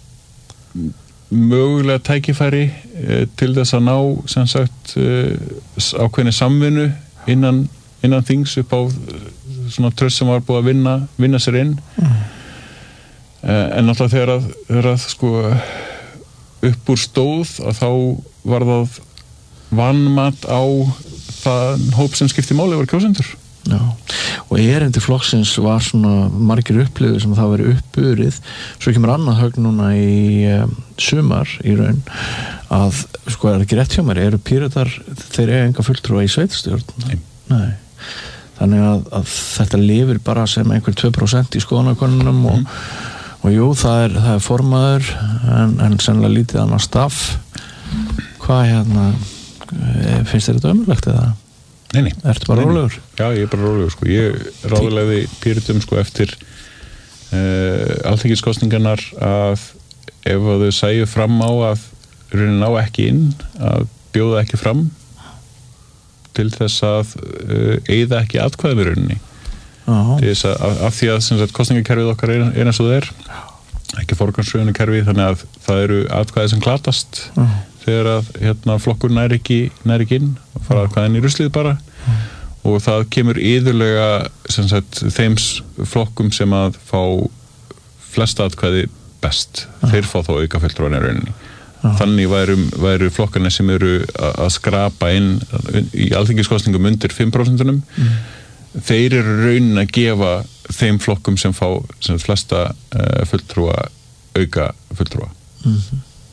mögulega tækifæri eh, til þess að ná sem sagt eh, ákveðni samvinnu innan, innan þings upp á svona tröst sem var búið að vinna, vinna sér inn mm. eh, en náttúrulega þegar að, þegar að sko upp úr stóð að þá var það vanmat á það hóp sem skipti máli var kjósendur Já, og erindi flokksins var svona margir upplifir sem það veri uppburið svo kemur annað högg núna í um, sumar í raun að, sko er ekki rétt hjá mér eru Píratar, þeir eiga enga fulltrúa í sveitarstjórn Nei. Nei þannig að, að þetta lifir bara sem einhver tvö prósent í skoðanakönnunum mm. og, og jú, það er, það er formaður en, en sennilega lítið annað staff hvað hérna finnst þér þetta ömurlegt eða? Nei, nei. Ertu bara rólegur? Já, ég er bara rólegur, sko. Ég ráðlegði Pírötum, sko, eftir uh, alþingiskosningarnar að ef þau sæju fram á að raunin á ekki inn, að bjóða ekki fram til þess að uh, eyða ekki atkvæði við rauninni. Til þess að, af, af því að sem sagt, kosningakerfið okkar er, er eins og það er, ekki forgangsröðunarkerfi, þannig að það eru atkvæði sem glatast. Uh-huh. Þegar að hérna, flokkur nær ekki, nær ekki inn og fara aðkvæðin í ruslið bara mm. og það kemur yðurlega sem sagt, þeim flokkum sem að fá flesta aðkvæði best mm. þeir fá þá auka fulltrúa í rauninni mm. þannig væru, væru flokkarnir sem eru að skrapa inn í alþingiskosningum undir fimm prósentunum mm. þeir eru raunin að gefa þeim flokkum sem fá sem flesta uh, fulltrúa auka fulltrúa mm.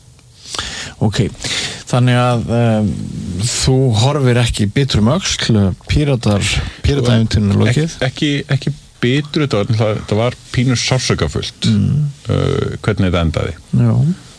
Ok, þannig að um, þú horfir ekki bitrum öxl, píratar píratæfintinu lokið? Ek, ekki, ekki bitru, þetta var, þetta var pínur sársökafullt mm. uh, hvernig þetta endaði. Já.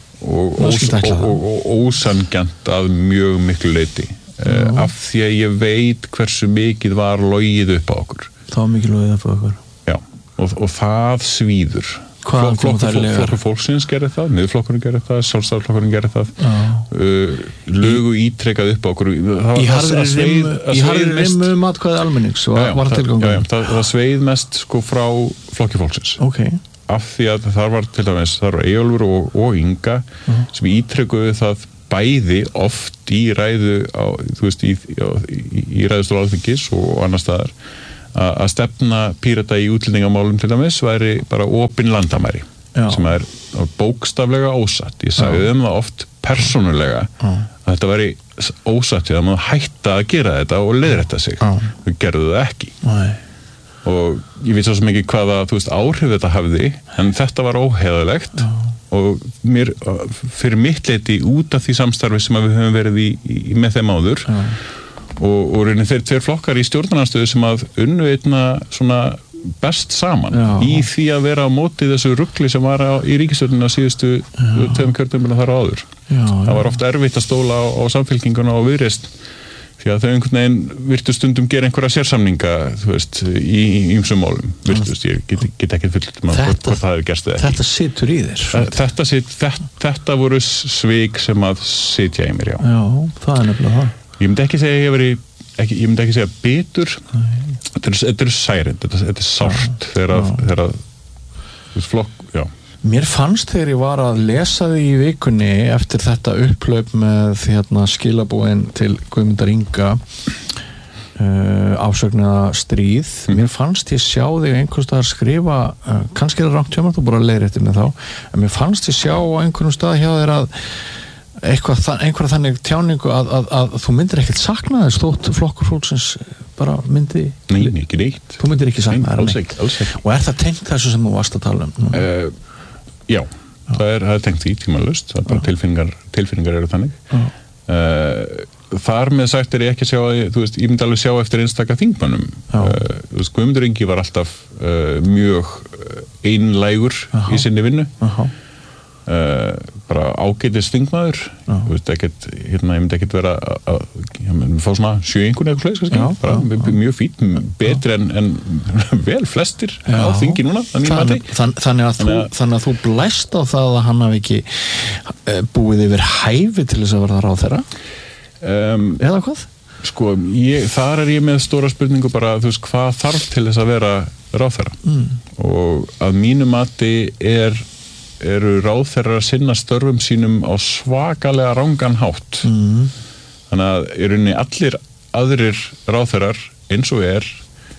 Og, ós, og, og, og ósanngjarnt að mjög miklu leyti uh, af því að ég veit hversu mikið var logið upp á okkur. Það var mikið logið upp á okkur? Já, og, og það svíður. Hvað flokkur flokku fólksins gerir það, miðflokkurinn gerir það, sjálfstæðisflokkurinn gerir það, uh, lögu ítrekað upp á okkur. Það, í harðri rimmu matkvæði almennings og var tilgangur. Já, já, það, það sveið mest sko frá flokki fólksins. Okay. Af því að þar var til dæmis, þar var Eyjólfur og, og Inga uh-huh. sem ítrekuðu það bæði oft í ræðu á, þú veist, í, í, í ræðustól Alþingis og annar staðar að stefna Pírata í útlendingamálum til dæmis væri bara opin landamæri Já. Sem er bókstaflega ósatt. Ég sagði Já. Um það oft persónulega Já. Að þetta væri ósatt því að maður hætta að gera þetta og leiðrétta sig. Þau gerðu það ekki. Nei. Og ég veit svo sem ekki hvaða þú veist, áhrif þetta hafði en þetta var óheiðalegt og mér, fyrir mitt leyti út af því samstarfi sem við höfum verið í, í með þeim áður Já. Og, og reynir þeir tveir flokkar í stjórnarandstöðu sem að unnu einna svona best saman Já. Í því að vera á móti þessu rugli sem var á, í ríkisstjórnina síðustu tveim kjörtímabilum þar áður. Já, það var oft erfitt að stóla á, á samfylkinguna og Viðreisn því að þau einhvern veginn virtu stundum gera einhverja sérsamninga þú veist, í ýmsum málum virtust, ég get, get ekki fullt með hvort, hvort það hefur gerst eða ekki. Þetta situr í þér þetta, sit, þetta, þetta voru svik sem að sitja í mér, já. Já, það er nefnilega það. Ég myndi ekki segja að ég veri ekki, ég myndi ekki segja bitur þetta er, þetta er særend, þetta, þetta er sárt þegar að, þegar að þú veist, flokk, já. Mér fannst þegar ég var að lesa því í vikunni eftir þetta upplaup með hérna, skilabúin til Guðmundar Inga uh, ásögnaða stríð mm. mér fannst ég sjá þig einhvers staðar skrifa uh, kannski er það rangt hjá mér, þú bara leiðréttir mig þá en mér fannst ég sjá á einhverjum stað hjá þér að eitthvað, einhverja þannig tjáningu að, að, að þú myndir ekkert sakna þess þótt flokkur fólksins bara myndi Nei, ekki neitt Þú myndir ekki sakna þess alls, alls og er það tengt þessu sem þú varst að tala um? Uh, já, já, það er, er tengt því tímalust það er bara tilfinningar, tilfinningar eru þannig uh, þar með sagt er ég ekki að sjá þú veist, ég myndi alveg sjá eftir einstaka þingmönnum uh, þú veist, Guðmundur Ingi var alltaf uh, mjög einlægur Aha. Í sinni vinnu Aha. Uh, bara ágætis þingmaður þú veist ekkert, hérna ég myndi ekkert vera að fá svona sjö einhvern eða eitthvað já, bara já, já. Mjög fínt betri en, en vel flestir já. Á þingi núna þannig, þann, þannig, að þú, þannig að þú blæst á það að hann hafi ekki uh, búið yfir hæfi til þess að verða ráðherra um, eða hvað? Sko, ég, þar er ég með stóra spurningu bara, þú veist, hvað þarf til þess að vera ráðherra mm. og að mínu mati er eru ráðherrar að sinna störfum sínum á svakalega rangan hátt mm. þannig að í rauninni allir aðrir ráðherrar eins og er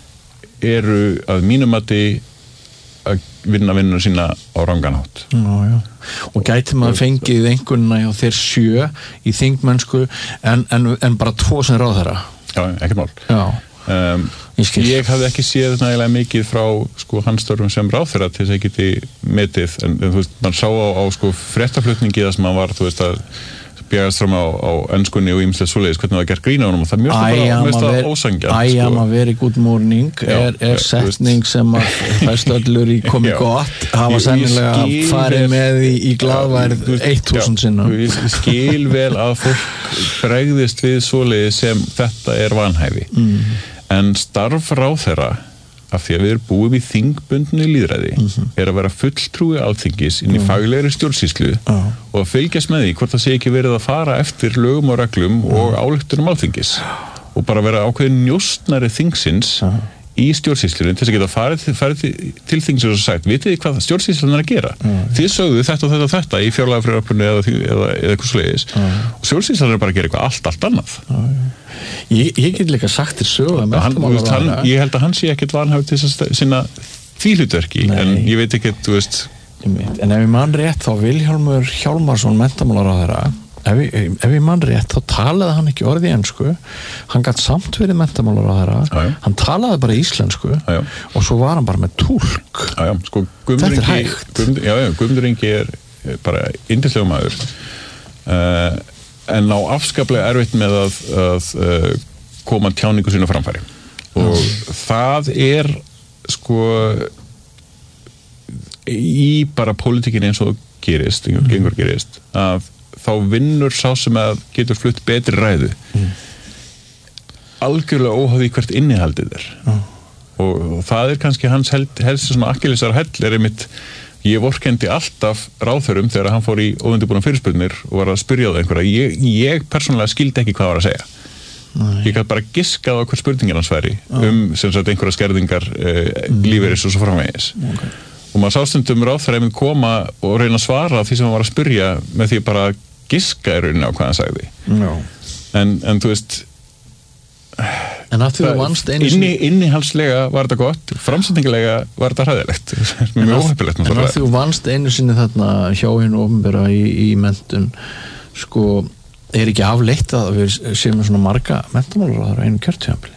eru að mínum mati að vinna vinnuna sína á rangan hátt já, já. Og gæti maður fengið einhverjuna hjá þeir sjö í þingmennsku en, en, en bara tvo sem ráðherra já, ekkert mál já Um, ég hafði ekki séð nægilega mikið frá sko, hans störfum sem ráðherra til þess að ég geti metið en, en þú veist, mann sá á, á sko, fréttaflutningi þar sem hann var, þú veist, að bjagast fram á, á enskunni og ýmslega svoleiðis hvernig það var gert grín á honum og það mjög mest að ósangjant I am a very good morning já, er, er setning sem að fæstöllur í komi gott hafa sennilega farið með í, í glaðværð þúsund sinnum ég skil vel að fólk bregðist við svoleiðis sem þetta er vanhæfi mm. en starf ráðherra af því að við erum búið í þingbundnu lýðræði mm-hmm. er að vera fulltrúi Alþingis inn í mm. faglegri stjórnsýslu ah. og að fylgjast með því hvort það sé ekki verið að fara eftir lögum og reglum mm. og ályktunum Alþingis og bara vera ákveðin njóstnari þingsins ah. í stjórnsýslunum til þess að geta farið til, farið til, til þingsins og sagt, vitið þið hvað stjórnsýslun er að gera mm. þið sögðu þetta og þetta og þetta í fjárlagafrumvarpinu eða, eða, eða eitthvað svoleiðis mm. og stjórnsýslun er bara að gera eitthvað allt, allt annað mm. Ég, ég get líka sagt þér sögu hann, hann, ég held að hann sé ekkert vanhæft til þess að sinna því hlutverki en ég veit ekki, þú veist en ef ég mann rétt þá Vilhjálmur Hjálmarsson menntamálaráðherra ef ég, ef ég mann rétt þá talaði hann ekki orði ensku hann gat samt verið menntamálaráðherra hann talaði bara íslensku já, já. Og svo var hann bara með túlk já, já. Sko, þetta er hægt Guðmundur Ingi er bara yndislegur maður uh, en á afskaplega erfitt með að, að uh, koma tjáningu sína framfæri og mm. það er sko í bara pólitíkinni eins og gerist, mm. gengur gerist að þá vinnur sá sem að getur flutt betri ræðu mm. algjörlega óháð í hvert innihaldið er mm. og, og það er kannski hans held, helst svona akkilesar hell er einmitt, ég vorkendi alltaf ráðherrum þegar hann fór í óundirbúna fyrirspurnir og var að spyrja það einhverja, ég, ég persónulega skildi ekki hvað var að segja Nei. Ég gæti bara giskað á hver spurningin hans væri ah. um sem sagt einhverja skerðingar uh, mm. lífeyris og svo framvegis okay. og maður sástundum ráðherra koma og reyna að svara því sem hann var að spyrja með því bara giska í rauninni á hvað hann sagði no. en, en þú veist en að því þú vannst einu inni, innihaldslega var þetta gott framsetningilega var þetta hræðilegt mjög óheppilegt en að því þú vannst einu sinni þarna hjá hinu opinbera í, í menntun sko er ekki afleitt að við séum með svona marga menntamálaráðherra á einu kjörtímabili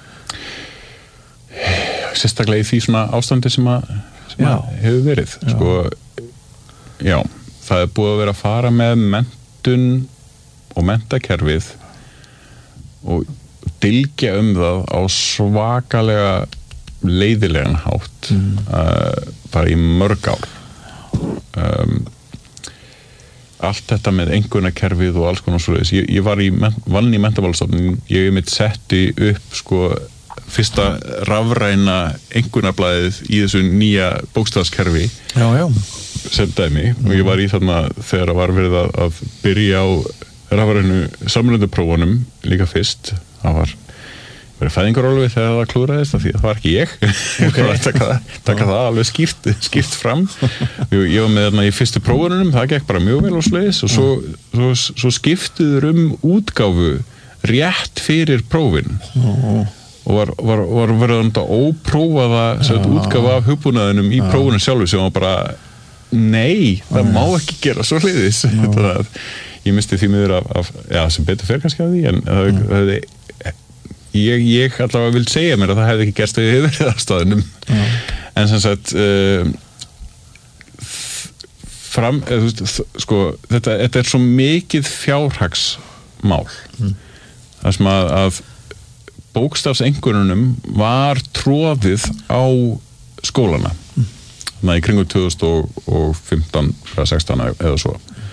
sérstaklega í því svona ástandi sem að, sem að hefur verið já. Sko, já, það er búið að vera að fara með menntun og menntakerfið og dylgja um það á svakalega leiðilegan hátt mm. uh, bara í mörg ár um allt þetta með einkunnakerfið og alls konar svoleiðis. Ég, ég var í vann í menntamálastofnun, ég mitt setti upp sko fyrsta rafræna einkunnarblaðið í þessu nýja bókstafskerfi já, já. sem dæmi mm. og ég var í þarna þegar var verið að, að byrja á rafrænu samlönduprófunum líka fyrst, það var verið fæðingarólfi þegar það klúraðist af því að það var ekki ég okay. taka, taka það alveg skýrt, skýrt fram ég var með þarna í fyrstu prófunum það gekk bara mjög vel og sleiðis og svo, svo, svo skiptuður um útgáfu rétt fyrir prófin og var, var, var verið að óprófaða útgáfa af hugbúnaðinum í prófunum sjálfu sem var bara nei, það má ekki gera svo sleiðis ég misti því miður af, af já, sem betur fer kannski af því en það hefði Ég, ég allavega vil segja mér að það hefði ekki gerst að ég hefði verið á staðunum mm. en sem sagt uh, fram, eða, þú veist, sko, þetta, þetta er svo mikið fjárhagsmál mm. þar sem að, að bókstafseinkunnunum var tróðið á skólana mm. þannig að í kringu tvö þúsund og fimmtán eða sextán eða svo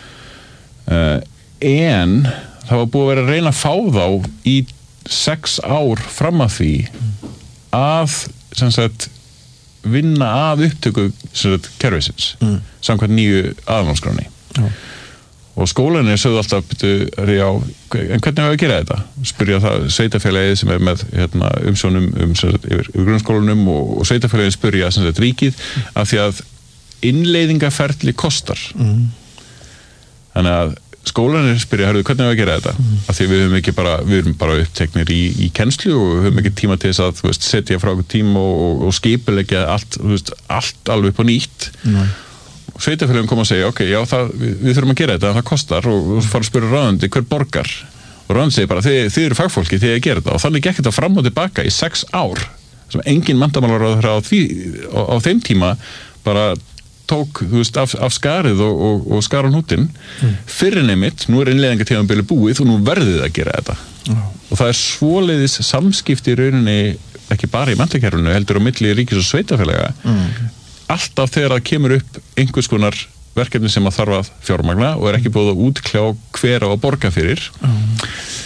uh, en það var búið að vera að reyna að fá þá í sex ár fram að því að sem sagt vinna að upptöku sem sagt kerfisins mm. samkvæmt nýju aðalnámskráni Já. Og skólanir sögðu alltaf já, en hvernig hefur við að gera þetta? Spyrja það sveitafélagið sem er með hérna, umsjónum um, sagt, yfir, yfir grunnskólanum og, og sveitafélagið spyrja sem sagt ríkið mm. af því að innleiðingaferli kostar mm. þannig að skólanir spyrja, hörðu, hvernig er að gera þetta? Mm. Af því við höfum ekki bara, við erum bara uppteknir í, í kennslu og við höfum ekki tíma til þess að, þú veist, setja frá okkur tíma og, og, og skipuleggja allt, þú veist, allt alveg upp á nýtt. Mm. Og sveitafélagum koma að segja, ok, já, það, við, við þurfum að gera þetta, en það kostar og, og fara að spyrja ráðandi, hver borgar? Og ráðandi segir bara, þið, þið eru fagfólki, þið er að gera þetta og þannig gekk þetta fram og tilbaka í sex ár sem engin menntamálaráðherra á því, á, á þeim tíma bara tók, þú veist, af, af skarið og, og, og skar á hnútinn mm. fyrir neymitt, nú er innleiðingartímabili búið og nú verðið að gera þetta mm. og það er svoleiðis samskipti í rauninni, ekki bara í menntakerfinu heldur á milli ríkis og sveitafélaga mm. alltaf þegar það kemur upp einhvers konar verkefni sem að þarf að fjármagna og er ekki búið að útkljá hver á að borga fyrir mm.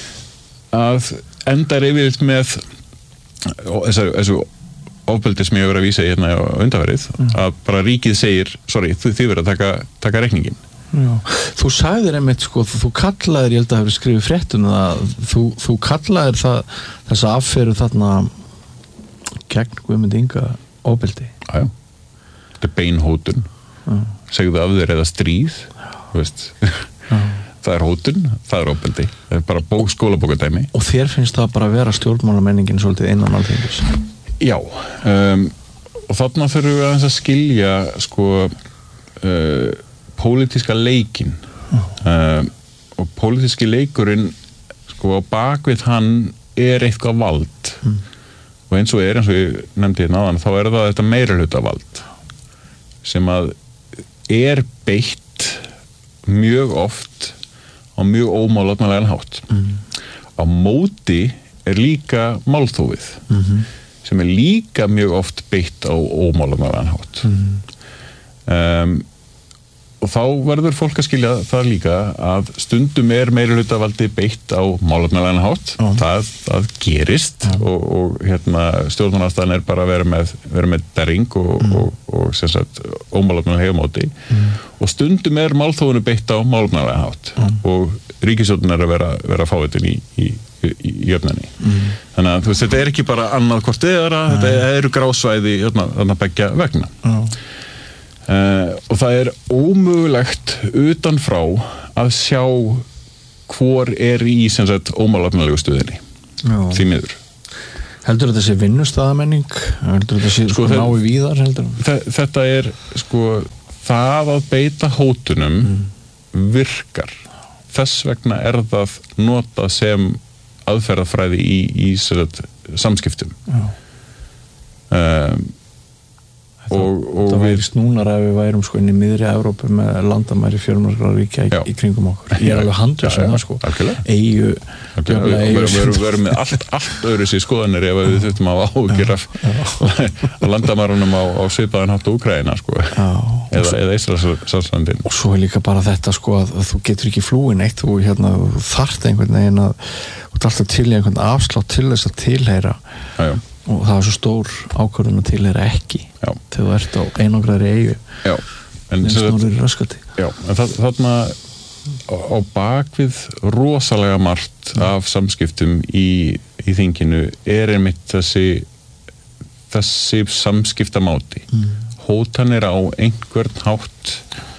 að endar yfirleitt með þessu, þessu ofbeldi sem ég hefur verið að vísa í hérna á undanverið mm. að bara ríkið segir sorry, þið, þið verið að taka, taka reikningin Já. Þú sagðir einmitt sko, þú kallaðir, ég held að hafa skrifið fréttum að þú, þú kallaðir það þess að afferu þarna gegn Guðmund Inga ofbeldi Já, þetta er beinhótun segðu af þér eða stríð veist það er hótun, það er ofbeldi það er bara bók, skólabókardæmi og þér finnst það bara að vera stjórnmálamenningin svolítið innan Alþingis Já, um, og þarna þurfum við að skilja sko uh, pólitíska leikin uh, og pólitíski leikurinn sko á bakvið hann er eitthvað vald mm. og eins og er, eins og ég nefndi hérna áðan, þá er það þetta meirihlutavald sem að er beitt mjög oft á mjög ómálefnalegan hátt. Mm. Á móti er líka málþófið mm-hmm. sem er líka mjög oft beitt á ómálefnalegan hátt. Mm. Um, og þá verður fólk að skilja það líka að stundum er meirihlutavaldi beitt á málefnalegan hátt. Mm. Það, það gerist mm. og, og hérna, stjórnarandstaðan er bara að vera með, vera með derring og, mm. og, og sem sagt ómálefnalega heimóti mm. og stundum er málþófinu beitt á málefnalegan hátt mm. og ríkisstjórnin er að vera, vera fáiðin í, í, í, í jöfnunni. Mm. Þannig að þú veist, þetta er ekki bara annað hvort eðra, mm. þetta eru grásvæði þarna beggja vegna. Mm. Uh, og það er ómögulegt utanfrá að sjá hvor er í sem sagt ómálefnalegu stöðinni. Já. Því miður. Heldur þetta sé vinnustaðamenning? Heldur þetta sé sko, sko nái víðar? Þetta er sko það að beita hótunum mm. virkar. Þess vegna er það notað sem aðferðafræði í, í sem sagt samskiptum. Já. Um, Og, og það væri snúnar ef við værum sko inn í miðri Evrópu með landamæri fjölmargra ríkja í, í kringum okkur. Ég er alveg handið sem það sko. Eyju, Við verum með allt, allt öðru sér skoðanir ef við þurftum að áhyggjur af landamærunum á, á svipaðan hátt og Úkraína sko. Já, eða, eða Ísraelslandin. Og svo er líka bara þetta sko að, að þú getur ekki flúin eitt og hérna, þú þarft einhvern veginn að þú ert alltaf til í einhvern afslátt til þess að tilheyra. Já, já. Og það er svo stór ákvörðun að tilheyra ekki já. Þegar þú ert á einangraðri eyju já, en snúrur í raskati já, en það, þarna á, á bakvið rosalega margt mm. af samskiptum í, í þinginu er einmitt þessi þessi samskiptamáti mm. hótanir á einhvern hátt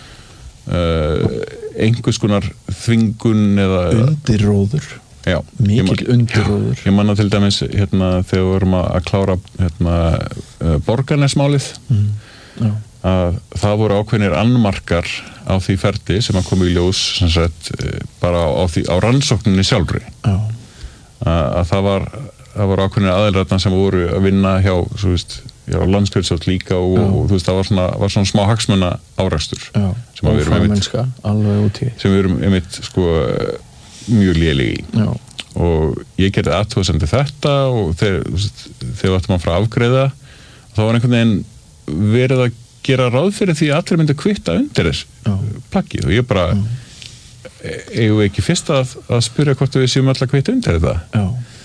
uh, einhvers konar þvingun eða undirróður Já, mikil undirróður. Ég manna til dæmis hérna þegar við vorum að klára hérna uh, Borgarnesmálið mm. að það voru ákveðnir annmarkar á því ferli sem að koma í ljós sem sagt bara á, því, á rannsókninni sjálfri. Já. Að, að það var það voru ákveðnir aðilrætna sem voru að vinna hjá svo veist já landskjörsátt líka og, og þú veist það var svona var svona smá hagsmuna árekstur sem við erum einmitt alveg út í sem við erum einmitt sko mjög lélegi í og ég gerði athugasemd við þetta og þegar þegar áttum að fara að afgreiða þá var einhvern veginn verið að gera ráð fyrir því að allir myndi kvitta undir þess plaggið og ég bara Já. eigum við ekki fyrst að, að spyrja hvort við séum alltaf kvitta undir þetta Já.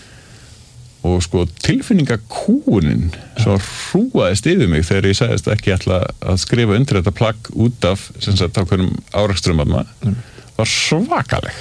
og sko tilfinningakúnin svo hrúaðist yfir mig þegar ég sagðist ekki ætla að skrifa undir þetta plagg út af sem sagt ákveðnum árekstrum mm. var svakaleg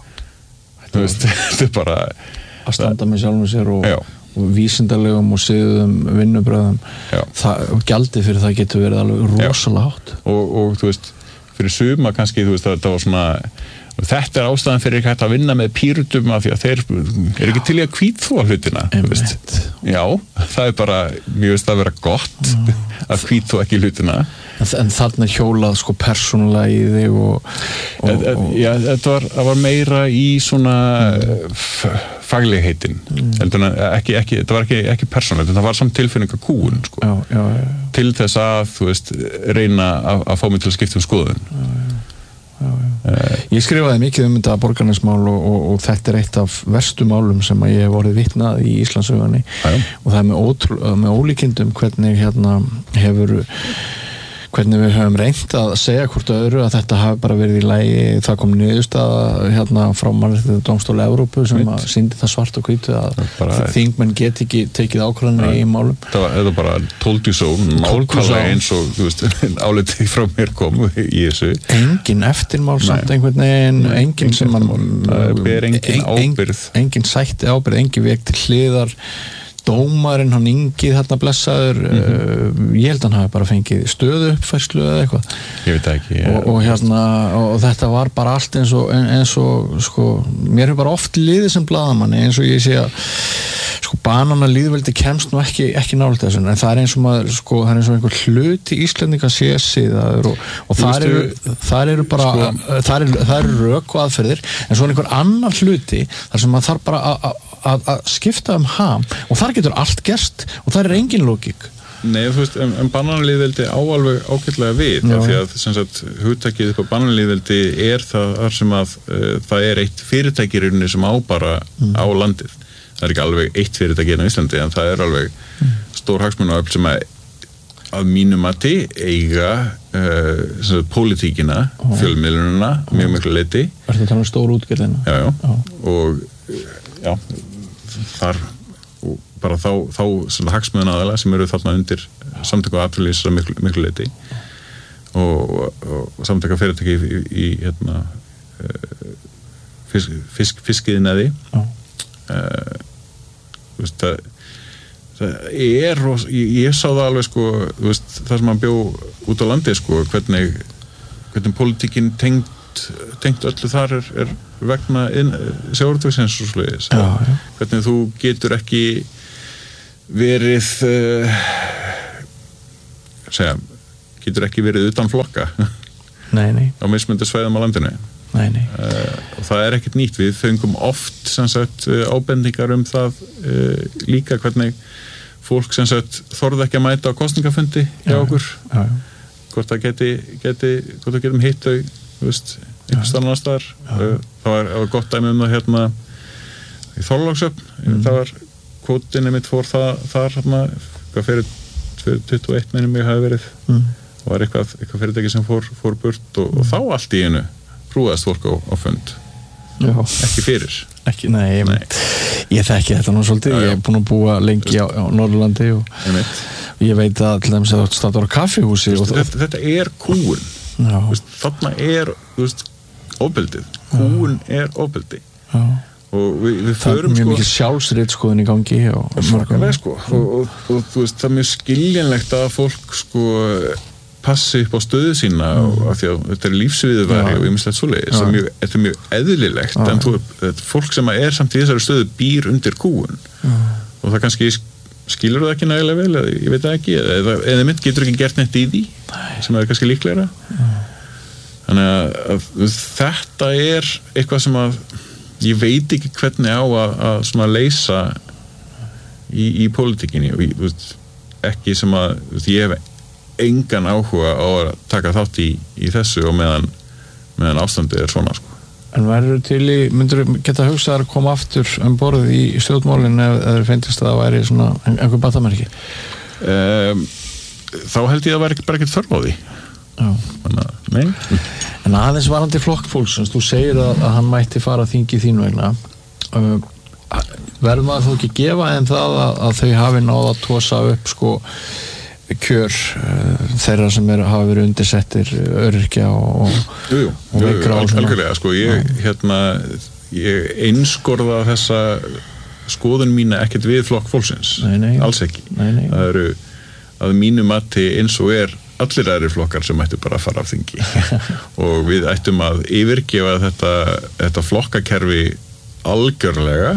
þú veist, þetta er bara að standa með sjálfum sér og, og vísindarlegum og siðum vinnubröðum það, og gjaldið fyrir það getur verið alveg rosalega hátt og, og þú veist, fyrir suma kannski þú veist, það var svona þetta er ástæðan fyrir ekki hægt að vinna með pírutum af því að þeir eru ekki til í að hvítþvo hlutina já, það er bara mjög veist að vera gott mm. að hvítþvo ekki hlutina en, en þarna hjólað sko persónulega í þig og, og, en, en, já, þetta var, var meira í svona mm. faglegheitin mm. ekki, ekki, þetta var ekki, ekki persónulegt þetta var samt tilfinningakúun sko. já, já, já. til þess að þú veist reyna að, að fá mig til að skipta um skoðun já, já. Já, já. Ég skrifaði mikið um þetta borgarnesmál og, og, og þetta er eitt af verstu málum sem að ég hef orðið vitnað í Íslandssögunni og það er með, ótrú, með ólíkindum hvernig hérna hefur hvernig við höfum reynt að segja hvort öðru að þetta hafi bara verið í lagi það kom niðurstaða hérna frá Mannréttindadómstóli Evrópu sem að sýndi það svart og hvítu að bara, þingmenn get ekki tekið ákvarðanir í málum það var eða bara told you so nákvæmlega eins og þú veist álitið frá mér kom í þessu engin eftirmál samt einhvern veginn engin sem mann ber engin ábyrgð engin sætti ábyrgð, engin veg til hliðar dómarinn, hann Ingi þarna blessaður mm-hmm. uh, ég held hann hafi bara fengið stöðu uppfærslu eða eitthvað ég veit ekki og, og, hérna, og þetta var bara allt eins og, eins og sko, mér hefur bara oft liðið sem blaðamanni eins og ég sé að sko, banana líðveldi kemst nú ekki, ekki nálægt þessu en það er eins og maður sko, það er eins og einhver hluti Íslendinga sé siðaður og, og þar eru, þar eru bara sko, þar eru, þar eru rök og aðferðir en svo er einhver annar hluti þar sem maður þarf bara að að skipta um ham og þar getur allt gerst og það er engin lógík Nei, þú veist, en, en bananalýðveldi á alveg ágætlega við, af því að sem sagt, hugtakið upp á bananalýðveldi er það þar sem að uh, það er eitt fyrirtæki í rauninni sem á bara mm. á landið. Það er ekki alveg eitt fyrirtæki hérna á Íslandi, en það er alveg mm. stór hagsmunaöfl sem að að mínu mati eiga uh, sem sagt, pólitíkina, oh. fjölmiðlunina, oh. mjög miklu leyti. Er þetta þannig stór útgerðina? Já, já, oh. og já, þar og bara þá, þá hagsmunaaðila sem eru þarna undir samtök og atvinnulífs miklu, miklu leyti og, og samtök fyrirtæki í, í, í hérna, fisk, fisk, fiskiðnaði uh, veist, það, það er og, ég, ég sá það alveg sko, veist, það sem hann bjó út á landi sko, hvernig, hvernig pólitíkin tengd tengt öllu þar er, er vegna sjávarútvegsins og svoleiðis. Hvernig þú getur ekki verið uh, segja, getur ekki verið utan flokka nei, nei. á mismunandi svæðum á landinu. Nei, nei. Uh, og það er ekkert nýtt. Við fengum oft sem sagt, ábendingar um það uh, líka hvernig fólk sem sagt, þorði ekki að mæta á kosningafundi hjá okkur. Já, já. Hvort það geti, geti hvort það getum hitt þau þú veist, einhvers annar staðar. Það var, var gott dæmi um það hérna í Þorlákshöfn, mm. það var kvótinni mitt fór það, þar hérna, hvað fyrir tuttugu og eitt minnum ég hafi verið mm. það var eitthvað, eitthvað fyrirtæki sem fór, fór burt og, og þá allt í einu hrúðast fólk á, á fund. Já. Ekki fyrir. Ekki, nei, ég, nei. ég þekki þetta nú svolítið, já, já. Ég er búin að búa lengi á, á Norðurlandi og ég, ég veit að til dæmis að þú startar á kaffihúsi og þetta, þetta er kúun. Veist, þarna er veist, ofbeldið, kúun er ofbeldi já. Og við, við það er mjög sko, mikið sjálfsrit skoðin í gangi og, svakalega, sko. og, og, og þú veist, það er mjög skiljanlegt að fólk sko passi upp á stöðu sína mm. og af því að þetta er lífsviðurværi og ýmislegt svoleiðis, þetta er mjög, þetta er mjög eðlilegt já. En þú, fólk sem er samt í þessari stöðu býr undir kúun já. Og það kannski skilur það ekki nægilega vel, eða, ég veit það ekki eða, eða mitt getur ekki gert neitt í því Nei. Sem er kannski líklegra mm. þannig að, að þetta er eitthvað sem að ég veit ekki hvernig á að, að svona leysa í, í pólitíkinni og ég, veist, ekki sem að veist, ég hef engan áhuga á að taka þátt í, í þessu og meðan, meðan ástandið er svona sko. En verður til í, myndur geta hugsað að koma aftur um borð í stjórnmálinn ef það finnst að það væri svona einhver batamerki? Um, þá held ég að það væri bara ekkert þörf á því. Já. Þannig að, nei. En aðeins varandi flokkfólksins, þú segir að, að hann mætti fara þingi þín vegna. Uh, verður maður þó ekki gefa en það að, að þau hafi náð að tósa upp sko kjör uh, þeirra sem er, hafa verið undirsettir öryrkja og, jú, jú, og veikra jú, algjörlega, sko, ég, hérna, ég einskorða þessa skoðun mína ekkert við flokk fólksins, nei, nei, alls ekki nei, nei. Það eru að mínu mati eins og er allir aðrir flokkar sem ættu bara að fara af þingi og við ættum að yfirgefa þetta, þetta flokkakerfi algjörlega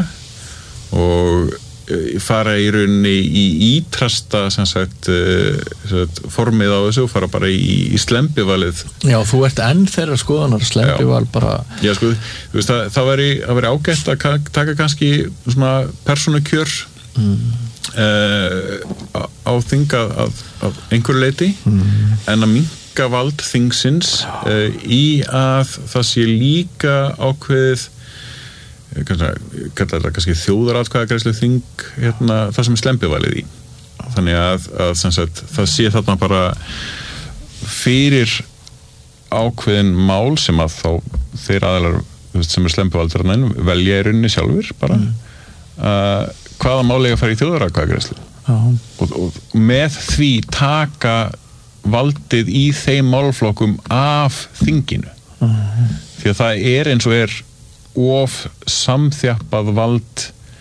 og fara í rauninni í ítrasta sem sagt, sagt formið á þessu og fara bara í, í slembivalið. Já, þú ert enn þeirra skoðanar, slembival bara. Já, sko, þú veist, það, það væri, það væri ágætt að taka kannski svona persónukjör mm. uh, á þing að, að, að einhverju leiti mm. en að minnka vald þingsins uh, í að það sé líka ákveðið kallar þetta kannski þjóðaratkvæðagreiðslu þing hérna, það sem er slembivalið í þannig að, að sagt, það sé þarna bara fyrir ákveðin mál sem að þá þeir aðalar sem er slembivaldur velja í rauninni sjálfur bara mm. uh, hvaða mál eiga að fara í þjóðaratkvæðagreiðslu uh-huh. og, og með því taka valdið í þeim málflokkum af þinginu uh-huh. því að það er eins og er of samþjappað vald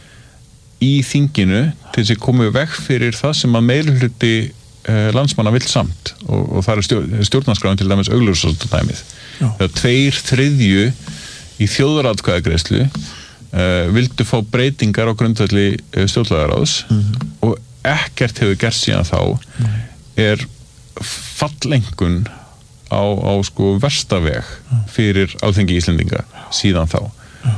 í þinginu til þess að koma veg fyrir það sem að meirihluti eh, landsmanna vill samt og, og það er stjórn, stjórnarskráin til dæmis augljósastæmið. Það er tveir þriðju í þjóðaratkvæðagreiðslu eh, vildu fá breytingar á grundvelli eh, stjórnlagaráðs mm-hmm. og ekkert hefur gert síðan þá mm-hmm. er fallengun á, á sko versta veg fyrir Alþingi Íslendinga síðan þá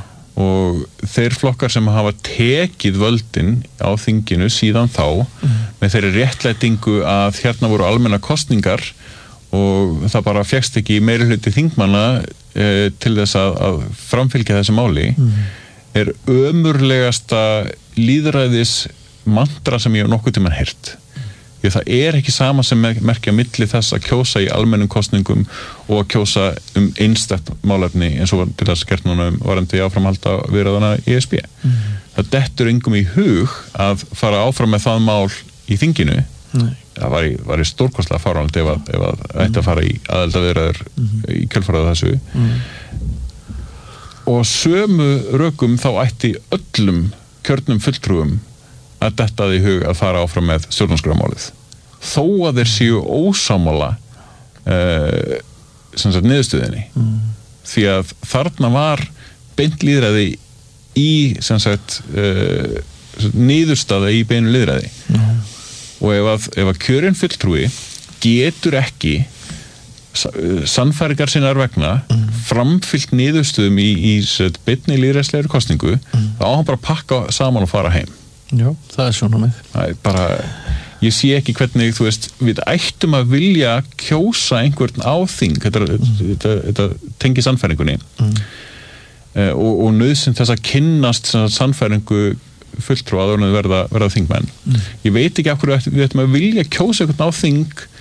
og þeir flokkar sem hafa tekið völdin á þinginu síðan þá mm. með þeirri réttlætingu að hérna voru almenna kosningar og það bara fékkst ekki meirihluti þingmanna e, til þess að, að framfylgja þessu máli mm. er ömurlegasta lýðræðis mantra sem ég hef nokkuð tímann heyrt. Því það er ekki sama sem merkja milli þess að kjósa í almennum kosningum og að kjósa um einstakt málefni eins og til þess að gert núna um varandi áframhalda viðræðana í E S B. Mm. Það dettur engum í hug að fara áfram með það mál í þinginu. Nei. Það var í, var í stórkostlega fáránlegt ef að, ef að mm. ætti að fara í aðeldaviðræður mm. í kjölfarið þessu. Mm. Og sömu rökum þá ætti öllum kjörnum fulltrúum að dettaði í hug að fara áfram með stjórnarskrármálið. Þó að þeir séu ósámála uh, sem sagt niðurstöðinni. Mm. Því að þarna var beint lýðræði í sem sagt uh, niðurstaða í beinu lýðræði. Mm. Og ef að, ef að kjörinn fulltrúi getur ekki sannfæringar sinnar vegna mm. framfyllt niðurstöðum í, í beinni lýðræðslegri kosningu, mm. þá á hann bara að pakka saman og fara heim. Já, það er svona með. Það er bara, ég sé ekki hvernig, þú veist, við ættum að vilja kjósa einhvern á þing, þetta, mm. þetta, þetta tengi sannfæringunni mm. uh, og, og nauðsyn þess að kynnast sannfæringu fulltrúa áður en að verða, verða þingmenn. Mm. Ég veit ekki af hverju við ættum að vilja kjósa einhvern á þing